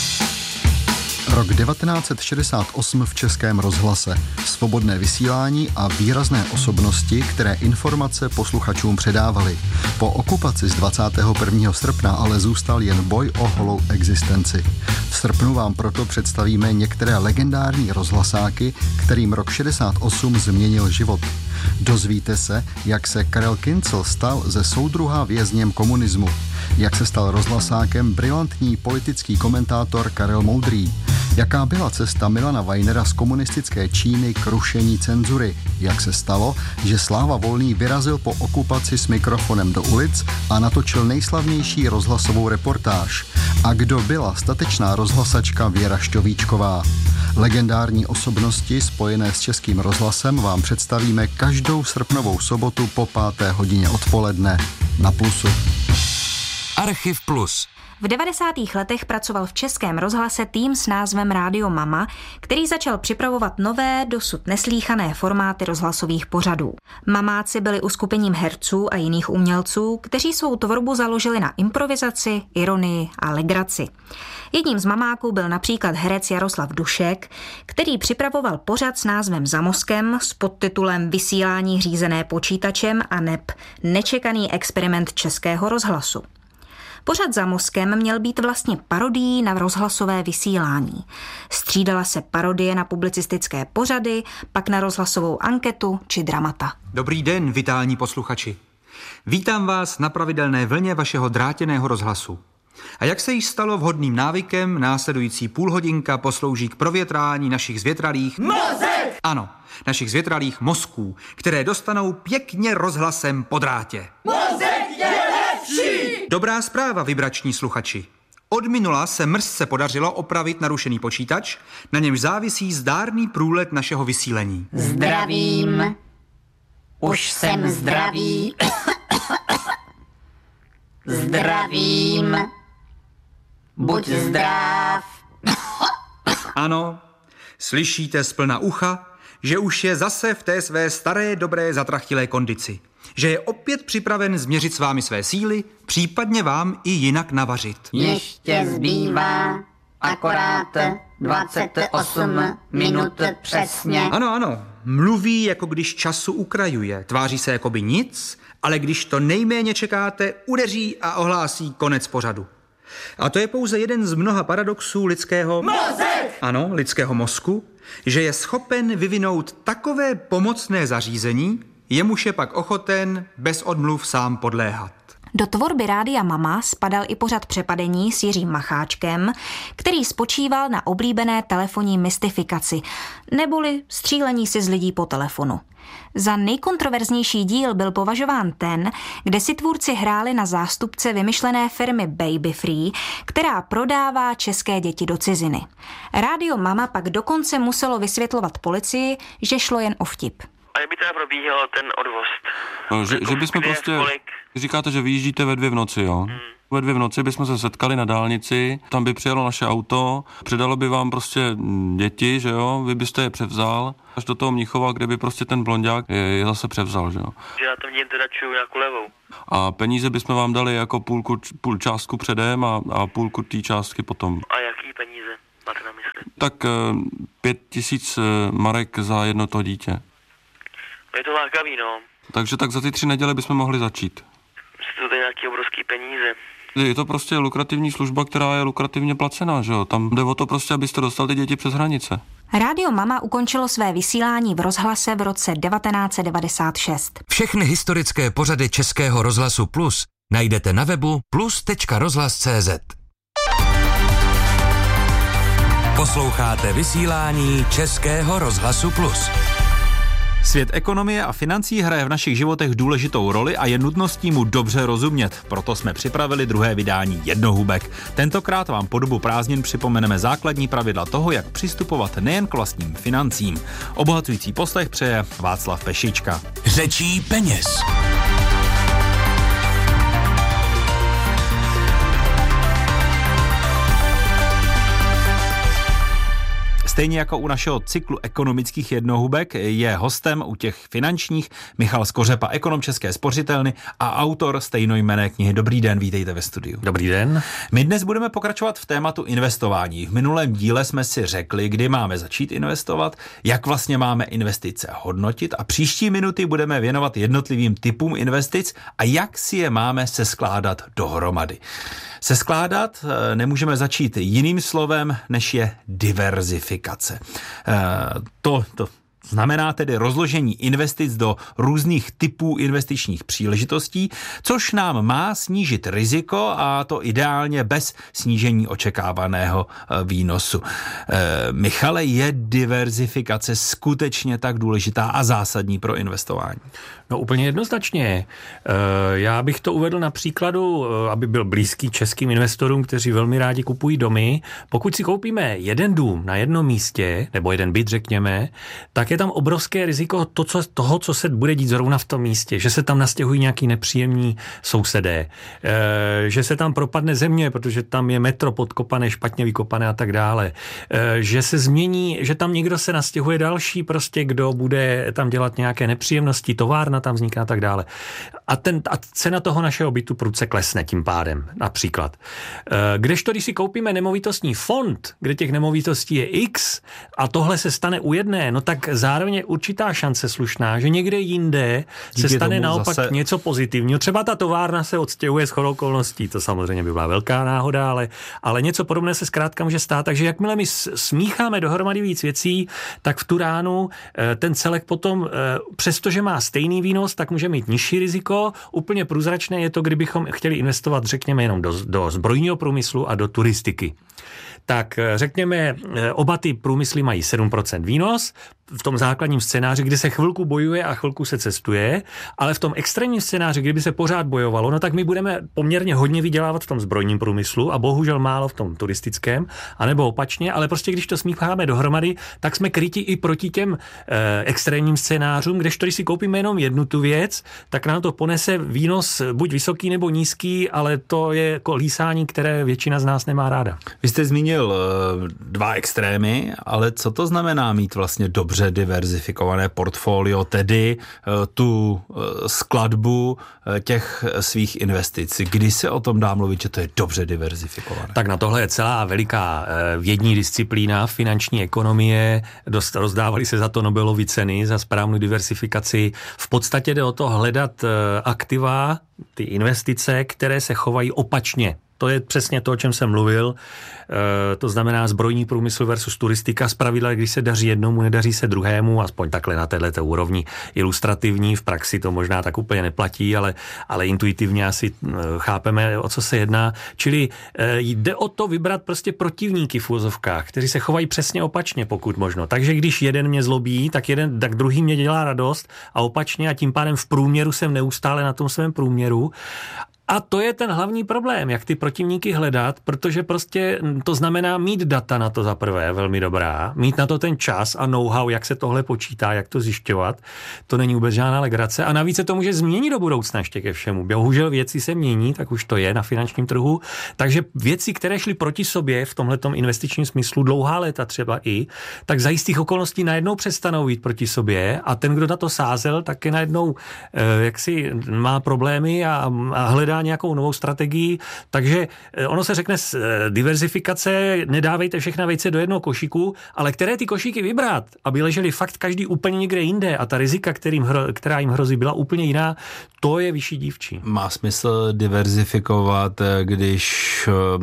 R: Rok devatenáct set šedesát osm v Českém rozhlase. Svobodné vysílání a výrazné osobnosti, které informace posluchačům předávaly. Po okupaci z dvacátého prvního srpna ale zůstal jen boj o holou existenci. V srpnu vám proto představíme některé legendární rozhlasáky, kterým rok šedesát osm změnil život. Dozvíte se, jak se Karel Kincl stal ze soudruha vězněm komunismu, jak se stal rozhlasákem brilantní politický komentátor Karel Moudrý, jaká byla cesta Milana Weinera z komunistické Číny k rušení cenzury, jak se stalo, že Sláva Volný vyrazil po okupaci s mikrofonem do ulic a natočil nejslavnější rozhlasovou reportáž, a kdo byla statečná rozhlasačka Věra Šťovíčková. Legendární osobnosti spojené s Českým rozhlasem vám představíme každou srpnovou sobotu po páté hodině odpoledne na Plusu.
G: Archiv Plus.
A: V devadesátých letech pracoval v Českém rozhlase tým s názvem Rádio Mama, který začal připravovat nové, dosud neslýchané formáty rozhlasových pořadů. Mamáci byli uskupením herců a jiných umělců, kteří svou tvorbu založili na improvizaci, ironii a legraci. Jedním z mamáků byl například herec Jaroslav Dušek, který připravoval pořad s názvem Za mozkem s podtitulem Vysílání řízené počítačem a neb Nečekaný experiment Českého rozhlasu. Pořad Za mozkem měl být vlastně parodií na rozhlasové vysílání. Střídala se parodie na publicistické pořady, pak na rozhlasovou anketu či dramata.
V: Dobrý den, vitální posluchači. Vítám vás na pravidelné vlně vašeho drátěného rozhlasu. A jak se již stalo vhodným návykem, následující půlhodinka poslouží k provětrání našich zvětralých... Mozek! Ano, našich zvětralých mozků, které dostanou pěkně rozhlasem po drátě.
W: Mozek je lepší!
V: Dobrá zpráva, vibrační sluchači. Od minula se mrzce podařilo opravit narušený počítač, na němž závisí zdárný průlet našeho vysílení.
W: Zdravím. Už jsem zdravý. Zdravím. Buď zdrav.
V: Ano, slyšíte z plna ucha, že už je zase v té své staré, dobré, zatrachtilé kondici. Že je opět připraven změřit s vámi své síly, případně vám i jinak navařit.
W: Ještě zbývá akorát dvacet osm minut přesně.
V: Ano, ano, mluví, jako když času ukrajuje. Tváří se jako by nic, ale když to nejméně čekáte, udeří a ohlásí konec pořadu. A to je pouze jeden z mnoha paradoxů lidského...
W: Mozek!
V: Ano, lidského mozku, že je schopen vyvinout takové pomocné zařízení, jemuž je pak ochoten bez odmluv sám podléhat.
A: Do tvorby Rádia Mama spadal i pořad Přepadení s Jiřím Macháčkem, který spočíval na oblíbené telefonní mystifikaci, neboli střílení si z lidí po telefonu. Za nejkontroverznější díl byl považován ten, kde si tvůrci hráli na zástupce vymyšlené firmy Baby Free, která prodává české děti do ciziny. Rádio Mama pak dokonce muselo vysvětlovat policii, že šlo jen o vtip.
C: A jak by teda probíhal ten odvoz?
D: No, že, že bychom prostě, říkáte, že vyjíždíte ve dvě v noci, jo? Hmm. Ve dvě v noci bychom se setkali na dálnici, tam by přijelo naše auto, předalo by vám prostě děti, že jo, vy byste je převzal, až do toho Mnichova, kde by prostě ten blonďák je, je zase převzal, že jo.
C: Že já tam něm teda čuju nějakou levou.
D: A peníze bychom vám dali jako půlku, půl částku předem a, a půlku té částky potom.
C: A jaký peníze máte na mysli?
D: Tak pět tisíc marek za jedno to dítě.
C: Je to lákavý, no.
D: Takže tak za ty tři neděle bychom mohli začít.
C: Jsou to nějaký obrovský peníze.
D: Je to prostě lukrativní služba, která je lukrativně placená, že jo? Tam jde o to prostě, abyste dostali ty děti přes hranice.
A: Rádio Mama ukončilo své vysílání v rozhlase v roce devatenáct set devadesát šest.
G: Všechny historické pořady Českého rozhlasu Plus najdete na webu plus tečka rozhlas tečka cé zet. Posloucháte vysílání Českého rozhlasu Plus.
V: Svět ekonomie a financí hraje v našich životech důležitou roli a je nutností mu dobře rozumět. Proto jsme připravili druhé vydání Jednohubek. Tentokrát vám po dobu prázdnin připomeneme základní pravidla toho, jak přistupovat nejen k vlastním financím. Obohacující poslech přeje Václav Pešička.
G: Řečí peněz.
V: Stejně jako u našeho cyklu ekonomických jednohubek je hostem u těch finančních Michal Skořepa, ekonom České spořitelny a autor stejnojmenné knihy. Dobrý den, vítejte ve studiu.
F: Dobrý den.
V: My dnes budeme pokračovat v tématu investování. V minulém díle jsme si řekli, kdy máme začít investovat, jak vlastně máme investice hodnotit a příští minuty budeme věnovat jednotlivým typům investic a jak si je máme seskládat dohromady. Seskládat nemůžeme začít jiným slovem, než je diverzifikace. To, to znamená tedy rozložení investic do různých typů investičních příležitostí, což nám má snížit riziko a to ideálně bez snížení očekávaného výnosu. Michale, je diverzifikace skutečně tak důležitá a zásadní pro investování?
F: No úplně jednoznačně. Já bych to uvedl na příkladu, aby byl blízký českým investorům, kteří velmi rádi kupují domy. Pokud si koupíme jeden dům na jednom místě, nebo jeden byt, řekněme, tak je tam obrovské riziko to, co, toho, co se bude dít zrovna v tom místě, že se tam nastěhují nějaký nepříjemní sousedé, že se tam propadne země, protože tam je metro podkopané, špatně vykopané a tak dále, že se změní, že tam někdo se nastěhuje další, prostě kdo bude tam dělat nějaké nepříjemnosti, továrna tam vzniká a tak dále. A, ten, a cena toho našeho bytu prudce klesne tím pádem, například. Kdežto, když si koupíme nemovitostní fond, kde těch nemovitostí je X a tohle se stane u jedné, no tak zároveň je určitá šance slušná, že někde jinde se Díky stane naopak zase něco pozitivního. Třeba ta továrna se odstěhuje shodou okolností, to samozřejmě by byla velká náhoda, ale, ale něco podobné se zkrátka může stát, takže jakmile my smícháme dohromady víc věcí, tak v tu ránu ten celek potom, přestože má stejný výnos, tak může mít nižší riziko. Úplně průzračné je to, kdybychom chtěli investovat, řekněme, jenom do, do zbrojního průmyslu a do turistiky. Tak řekněme, oba ty průmysly mají sedm procent výnos v tom základním scénáři, kdy se chvilku bojuje a chvilku se cestuje, ale v tom extrémním scénáři, kdyby se pořád bojovalo, no tak my budeme poměrně hodně vydělávat v tom zbrojním průmyslu a bohužel málo v tom turistickém, anebo opačně, ale prostě když to smícháme dohromady, tak jsme kryti i proti těm eh, extrémním scénářům, kdežto když si koupíme jenom jednu tu věc, tak nám to ponese výnos buď vysoký nebo nízký, ale to je jako lísání, které většina z nás nemá ráda.
V: Vy jste zmínil eh, dva extrémy, ale co to znamená mít vlastně dobře diverzifikované portfolio, tedy tu skladbu těch svých investic? Kdy se o tom dá mluvit, že to je dobře diverzifikované?
F: Tak na tohle je celá veliká vědní disciplína finanční ekonomie, dost rozdávali se za to Nobelovy ceny, za správnou diversifikaci. V podstatě jde o to hledat aktiva, ty investice, které se chovají opačně To je přesně to, o čem jsem mluvil. E, to znamená zbrojní průmysl versus turistika. Zpravidla, když se daří jednomu, nedaří se druhému, aspoň takhle na této úrovni ilustrativní. V praxi to možná tak úplně neplatí, ale, ale intuitivně asi chápeme, o co se jedná. Čili e, jde o to vybrat prostě protivníky v úvozovkách, kteří se chovají přesně opačně, pokud možno. Takže když jeden mě zlobí, tak jeden, tak druhý mě dělá radost a opačně a tím pádem v průměru jsem neustále na tom svém průměru. A to je ten hlavní problém, jak ty protivníky hledat, protože prostě to znamená mít data na to za prvé velmi dobrá, mít na to ten čas a know-how, jak se tohle počítá, jak to zjišťovat. To není vůbec žádná legrace a navíc se to může změnit do budoucna ještě ke všemu. Bohužel věci se mění, tak už to je na finančním trhu, takže věci, které šly proti sobě v tomhletom investičním smyslu dlouhá léta třeba i, tak za jistých okolností najednou přestanou jít proti sobě a ten, kdo na to sázel, tak je najednou eh, jaksi má problémy a, a hledá nějakou novou strategii, takže ono se řekne diverzifikace, nedávejte všechna vejce do jednoho košíku, ale které ty košíky vybrat, aby leželi fakt každý úplně někde jinde a ta rizika, kterým hro, která jim hrozí, byla úplně jiná, to je vyšší dívčí.
B: Má smysl diverzifikovat, když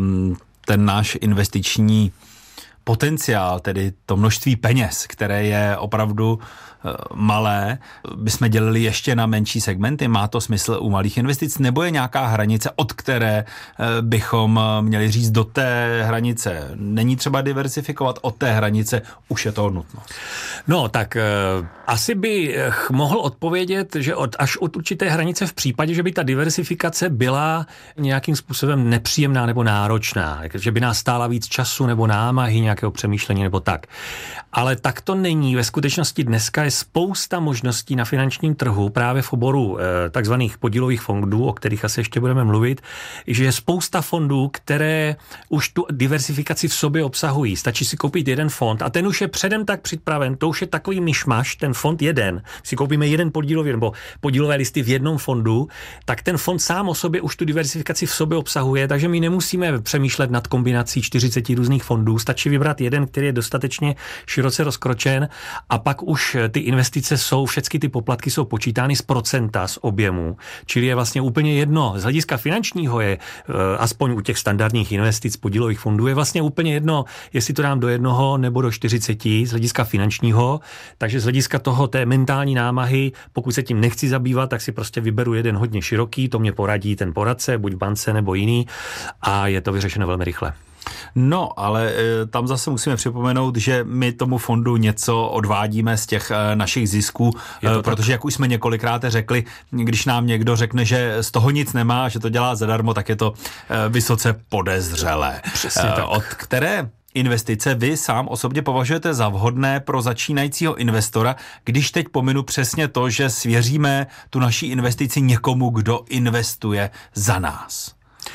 B: ten náš investiční potenciál, tedy to množství peněz, které je opravdu malé, bychom dělili ještě na menší segmenty? Má to smysl u malých investic? Nebo je nějaká hranice, od které bychom měli říct do té hranice? Není třeba diversifikovat od té hranice, už je to nutnost?
F: No, tak uh, asi bych mohl odpovědět, že od, až od určité hranice v případě, že by ta diversifikace byla nějakým způsobem nepříjemná nebo náročná, že by nás stála víc času nebo námahy nějakého přemýšlení nebo tak. Ale tak to není. Ve skutečnosti dneska je spousta možností na finančním trhu právě v oboru eh, takzvaných podílových fondů, o kterých asi ještě budeme mluvit, že je spousta fondů, které už tu diversifikaci v sobě obsahují. Stačí si koupit jeden fond a ten už je předem tak připraven, to už je takový myšmaš, ten fond jeden. Si koupíme jeden podílový nebo podílové listy v jednom fondu, tak ten fond sám o sobě už tu diversifikaci v sobě obsahuje, takže my nemusíme přemýšlet nad kombinací čtyřicet různých fondů, stačí vybrat jeden, který je dostatečně široce rozkročen a pak už ty investice jsou, všechny ty poplatky jsou počítány z procenta z objemu, čili je vlastně úplně jedno. Z hlediska finančního je, aspoň u těch standardních investic podílových fondů, je vlastně úplně jedno, jestli to dám do jednoho nebo do čtyřiceti z hlediska finančního, takže z hlediska toho té mentální námahy, pokud se tím nechci zabývat, tak si prostě vyberu jeden hodně široký, to mě poradí ten poradce, buď v bance nebo jiný a je to vyřešeno velmi rychle.
B: No, ale tam zase musíme připomenout, že my tomu fondu něco odvádíme z těch našich zisků, protože jak už jsme několikrát řekli, když nám někdo řekne, že z toho nic nemá, že to dělá zadarmo, tak je to vysoce podezřelé.
F: Přesně tak.
B: Od které investice vy sám osobně považujete za vhodné pro začínajícího investora, když teď pominu přesně to, že svěříme tu naší investici někomu, kdo investuje za nás?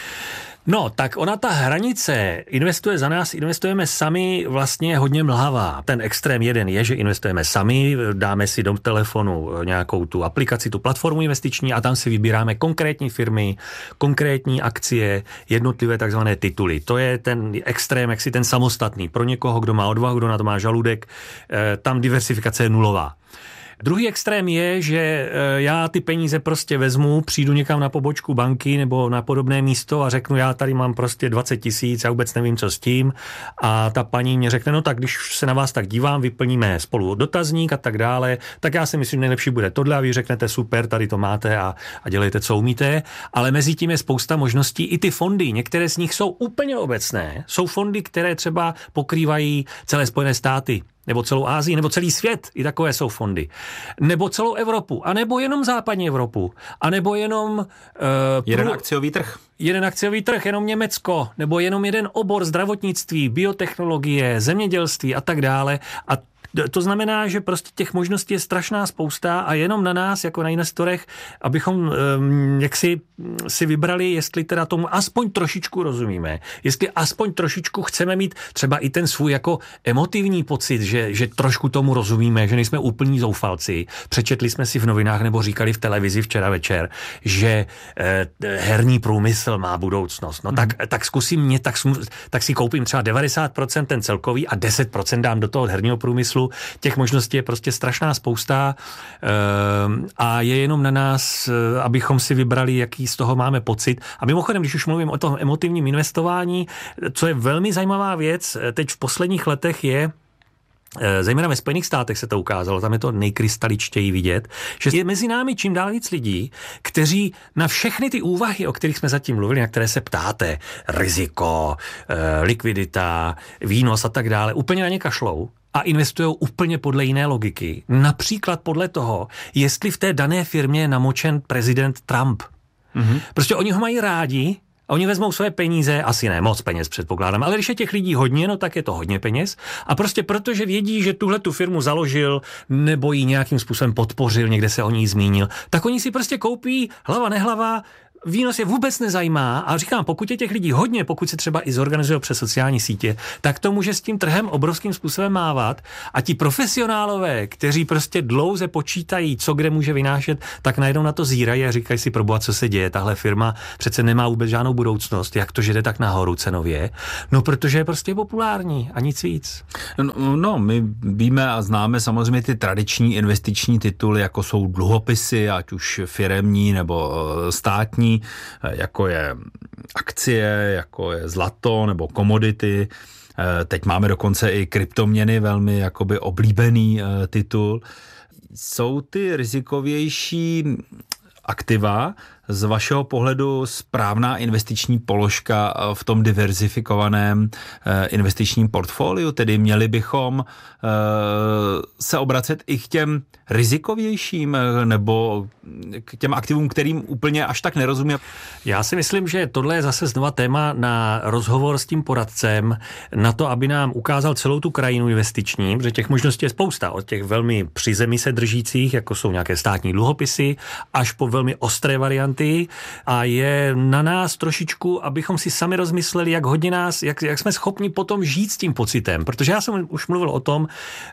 F: No, tak ona ta hranice investuje za nás, investujeme sami, vlastně hodně mlhavá. Ten extrém jeden je, že investujeme sami, dáme si do telefonu nějakou tu aplikaci, tu platformu investiční a tam si vybíráme konkrétní firmy, konkrétní akcie, jednotlivé takzvané tituly. To je ten extrém, jaksi ten samostatný. Pro někoho, kdo má odvahu, kdo na to má žaludek, tam diversifikace je nulová. Druhý extrém je, že já ty peníze prostě vezmu, přijdu někam na pobočku banky nebo na podobné místo a řeknu, já tady mám prostě dvacet tisíc, já vůbec nevím, co s tím. A ta paní mě řekne, no tak když se na vás tak dívám, vyplníme spolu dotazník a tak dále, tak já si myslím, nejlepší bude tohle a vy řeknete, super, tady to máte a, a dělejte, co umíte. Ale mezi tím je spousta možností. I ty fondy, některé z nich jsou úplně obecné. Jsou fondy, které třeba pokrývají celé Spojené státy, nebo celou Asii, nebo celý svět, i takové jsou fondy. Nebo celou Evropu, anebo jenom západní Evropu, anebo jenom... Uh,
B: jeden
F: prů...
B: akciový trh.
F: Jeden akciový trh, jenom Německo, nebo jenom jeden obor zdravotnictví, biotechnologie, zemědělství a tak dále. A to znamená, že prostě těch možností je strašná spousta a jenom na nás, jako na investorech, abychom um, jaksi si vybrali, jestli teda tomu aspoň trošičku rozumíme, jestli aspoň trošičku chceme mít třeba i ten svůj jako emotivní pocit, že, že trošku tomu rozumíme, že nejsme úplní zoufalci. Přečetli jsme si v novinách nebo říkali v televizi včera večer, že eh, herní průmysl má budoucnost. No tak, tak zkusím mě, tak, tak si koupím třeba devadesát procent ten celkový a deset procent dám do toho herního průmyslu smyslu. Těch možností je prostě strašná spousta a je jenom na nás, abychom si vybrali, jaký z toho máme pocit. A mimochodem, když už mluvím o tom emotivním investování, co je velmi zajímavá věc, teď v posledních letech je, zejména ve Spojených státech se to ukázalo, tam je to nejkrystaličtěji vidět, že je mezi námi čím dál víc lidí, kteří na všechny ty úvahy, o kterých jsme zatím mluvili, na které se ptáte, riziko, likvidita, výnos a tak dále, úplně na ně kašlou a investují úplně podle jiné logiky. Například podle toho, jestli v té dané firmě je namočen prezident Trump. Mm-hmm. Prostě oni ho mají rádi, a oni vezmou své peníze, asi ne moc peněz předpokládám, ale když je těch lidí hodně, no tak je to hodně peněz. A prostě protože vědí, že tuhle tu firmu založil nebo ji nějakým způsobem podpořil, někde se o ní zmínil, tak oni si prostě koupí hlava nehlava, výnos je vůbec nezajímá a říkám, pokud je těch lidí hodně, pokud se třeba i zorganizují přes sociální sítě, tak to může s tím trhem obrovským způsobem mávat a ti profesionálové, kteří prostě dlouze počítají, co kde může vynášet, tak najednou na to zírají a říkají si, proboha, co se děje, tahle firma přece nemá vůbec žádnou budoucnost, jak to, že jde tak nahoru cenově, no protože je prostě populární a nic víc.
B: No, no my víme a známe samozřejmě ty tradiční investiční tituly, jako jsou dluhopisy, ať už firemní nebo státní, jako je akcie, jako je zlato nebo komodity. Teď máme dokonce i kryptoměny, velmi jakoby oblíbený titul. Jsou ty rizikovější aktiva z vašeho pohledu správná investiční položka v tom diverzifikovaném investičním portfoliu? Tedy měli bychom se obracet i k těm rizikovějším nebo k těm aktivům, kterým úplně až tak nerozumím?
F: Já si myslím, že tohle je zase znova téma na rozhovor s tím poradcem, na to, aby nám ukázal celou tu krajinu investiční, protože těch možností je spousta, od těch velmi při zemi se držících, jako jsou nějaké státní dluhopisy, až po velmi ostré varianty, a je na nás trošičku, abychom si sami rozmysleli, jak hodně nás, jak, jak jsme schopni potom žít s tím pocitem, protože já jsem už mluvil o tom,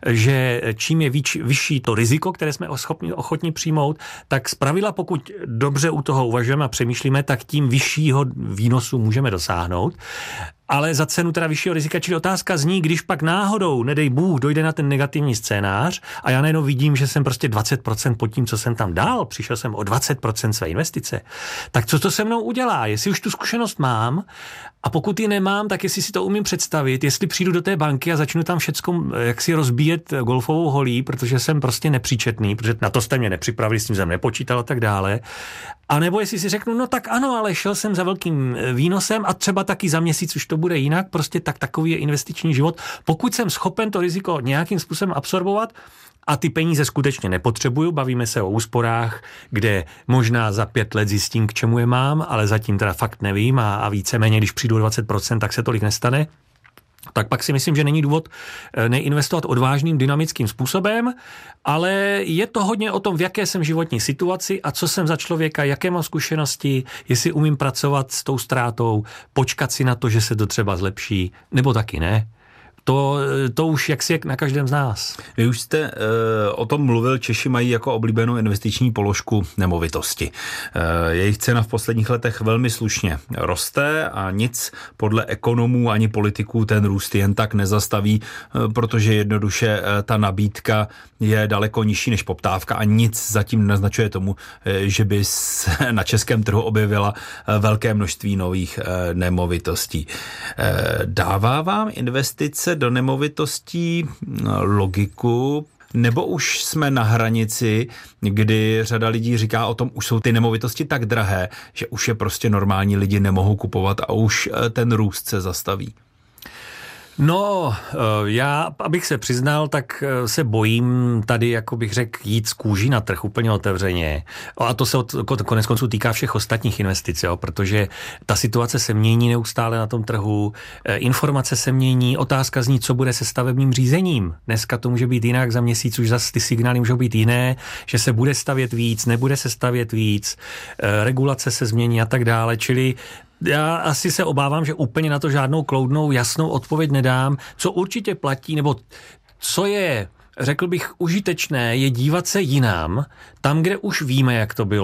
F: že čím je vyč, vyšší to riziko, které jsme schopni, ochotni přijmout, tak zpravidla, pokud dobře u toho uvažujeme a přemýšlíme, tak tím vyššího výnosu můžeme dosáhnout. Ale za cenu teda vyššího rizika, čili otázka zní, když pak náhodou, nedej Bůh, dojde na ten negativní scénář a já najednou vidím, že jsem prostě dvacet procent pod tím, co jsem tam dal, přišel jsem o dvacet procent své investice, tak co to se mnou udělá? Jestli už tu zkušenost mám a pokud ji nemám, tak jestli si to umím představit, jestli přijdu do té banky a začnu tam všecko jak si rozbíjet golfovou holí, protože jsem prostě nepříčetný, protože na to jste mě nepřipravili, s tím jsem nepočítal a tak dále. A nebo jestli si řeknu, no tak ano, ale šel jsem za velkým výnosem a třeba taky za měsíc už to bude jinak, prostě tak takový je investiční život. Pokud jsem schopen to riziko nějakým způsobem absorbovat a ty peníze skutečně nepotřebuju, bavíme se o úsporách, kde možná za pět let zjistím, k čemu je mám, ale zatím teda fakt nevím a, a víceméně, když přijdu dvacet procent, tak se tolik nestane. Tak pak si myslím, že není důvod neinvestovat odvážným, dynamickým způsobem, ale je to hodně o tom, v jaké jsem životní situaci a co jsem za člověka, jaké mám zkušenosti, jestli umím pracovat s tou ztrátou, počkat si na to, že se to třeba zlepší, nebo taky ne. To, to už jaksi je na každém z nás.
B: Vy už jste e, o tom mluvil, Češi mají jako oblíbenou investiční položku nemovitosti. E, jejich cena v posledních letech velmi slušně roste a nic podle ekonomů ani politiků ten růst jen tak nezastaví, e, protože jednoduše e, ta nabídka je daleko nižší než poptávka a nic zatím naznačuje tomu, e, že by se na českém trhu objevila e, velké množství nových e, nemovitostí. E, dává vám investice do nemovitostí logiku, nebo už jsme na hranici, kdy řada lidí říká o tom, už jsou ty nemovitosti tak drahé, že už je prostě normální lidi nemohou kupovat a už ten růst se zastaví?
F: No, já, abych se přiznal, tak se bojím tady, jako bych řekl, jít z kůží na trh úplně otevřeně. A to se od, konec konců týká všech ostatních investic, jo, protože ta situace se mění neustále na tom trhu, informace se mění, otázka zní, co bude se stavebním řízením. Dneska to může být jinak, za měsíc už zase ty signály můžou být jiné, že se bude stavět víc, nebude se stavět víc, regulace se změní a tak dále, čili já asi se obávám, že úplně na to žádnou kloudnou, jasnou odpověď nedám. Co určitě platí, nebo co je, řekl bych, užitečné, je dívat se jinam, tam, kde už víme, jak to bylo,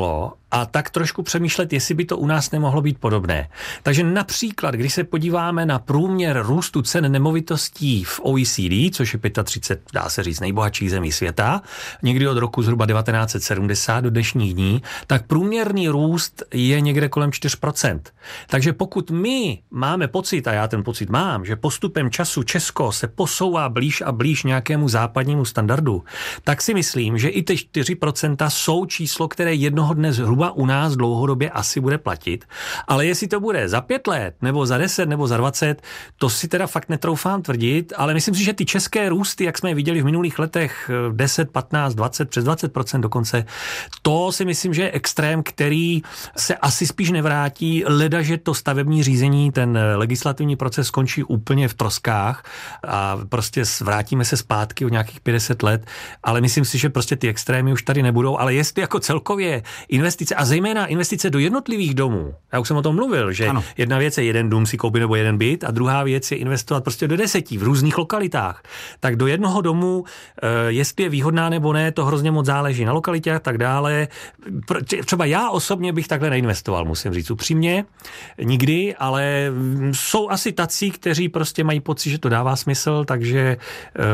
F: a tak trošku přemýšlet, jestli by to u nás nemohlo být podobné. Takže například, když se podíváme na průměr růstu cen nemovitostí v O E C D, což je třicet pět, dá se říct, nejbohatších zemí světa, někdy od roku zhruba devatenáct set sedmdesát do dnešních dní, tak průměrný růst je někde kolem čtyři procenta. Takže pokud my máme pocit, a já ten pocit mám, že postupem času Česko se posouvá blíž a blíž nějakému západnímu standardu, tak si myslím, že i ty čtyři procenta jsou číslo, které jednoho dne zhruba u nás dlouhodobě asi bude platit. Ale jestli to bude za pět let, nebo za deset, nebo za dvacet, to si teda fakt netroufám tvrdit, ale myslím si, že ty české růsty, jak jsme je viděli v minulých letech, deset, patnáct, dvacet, přes dvacet procent dokonce, to si myslím, že je extrém, který se asi spíš nevrátí, leda, že to stavební řízení, ten legislativní proces skončí úplně v troskách a prostě vrátíme se zpátky o nějakých padesát let, ale myslím si, že prostě ty extrémy už tady nebudou, ale jestli jako celkově investice a zejména investice do jednotlivých domů, já už jsem o tom mluvil, že ano. Jedna věc je jeden dům si koupit nebo jeden byt a druhá věc je investovat prostě do deseti v různých lokalitách. Tak do jednoho domu, jestli je výhodná nebo ne, to hrozně moc záleží na lokalitě a tak dále. Třeba já osobně bych takhle neinvestoval, musím říct upřímně, nikdy, ale jsou asi tací, kteří prostě mají pocit, že to dává smysl, takže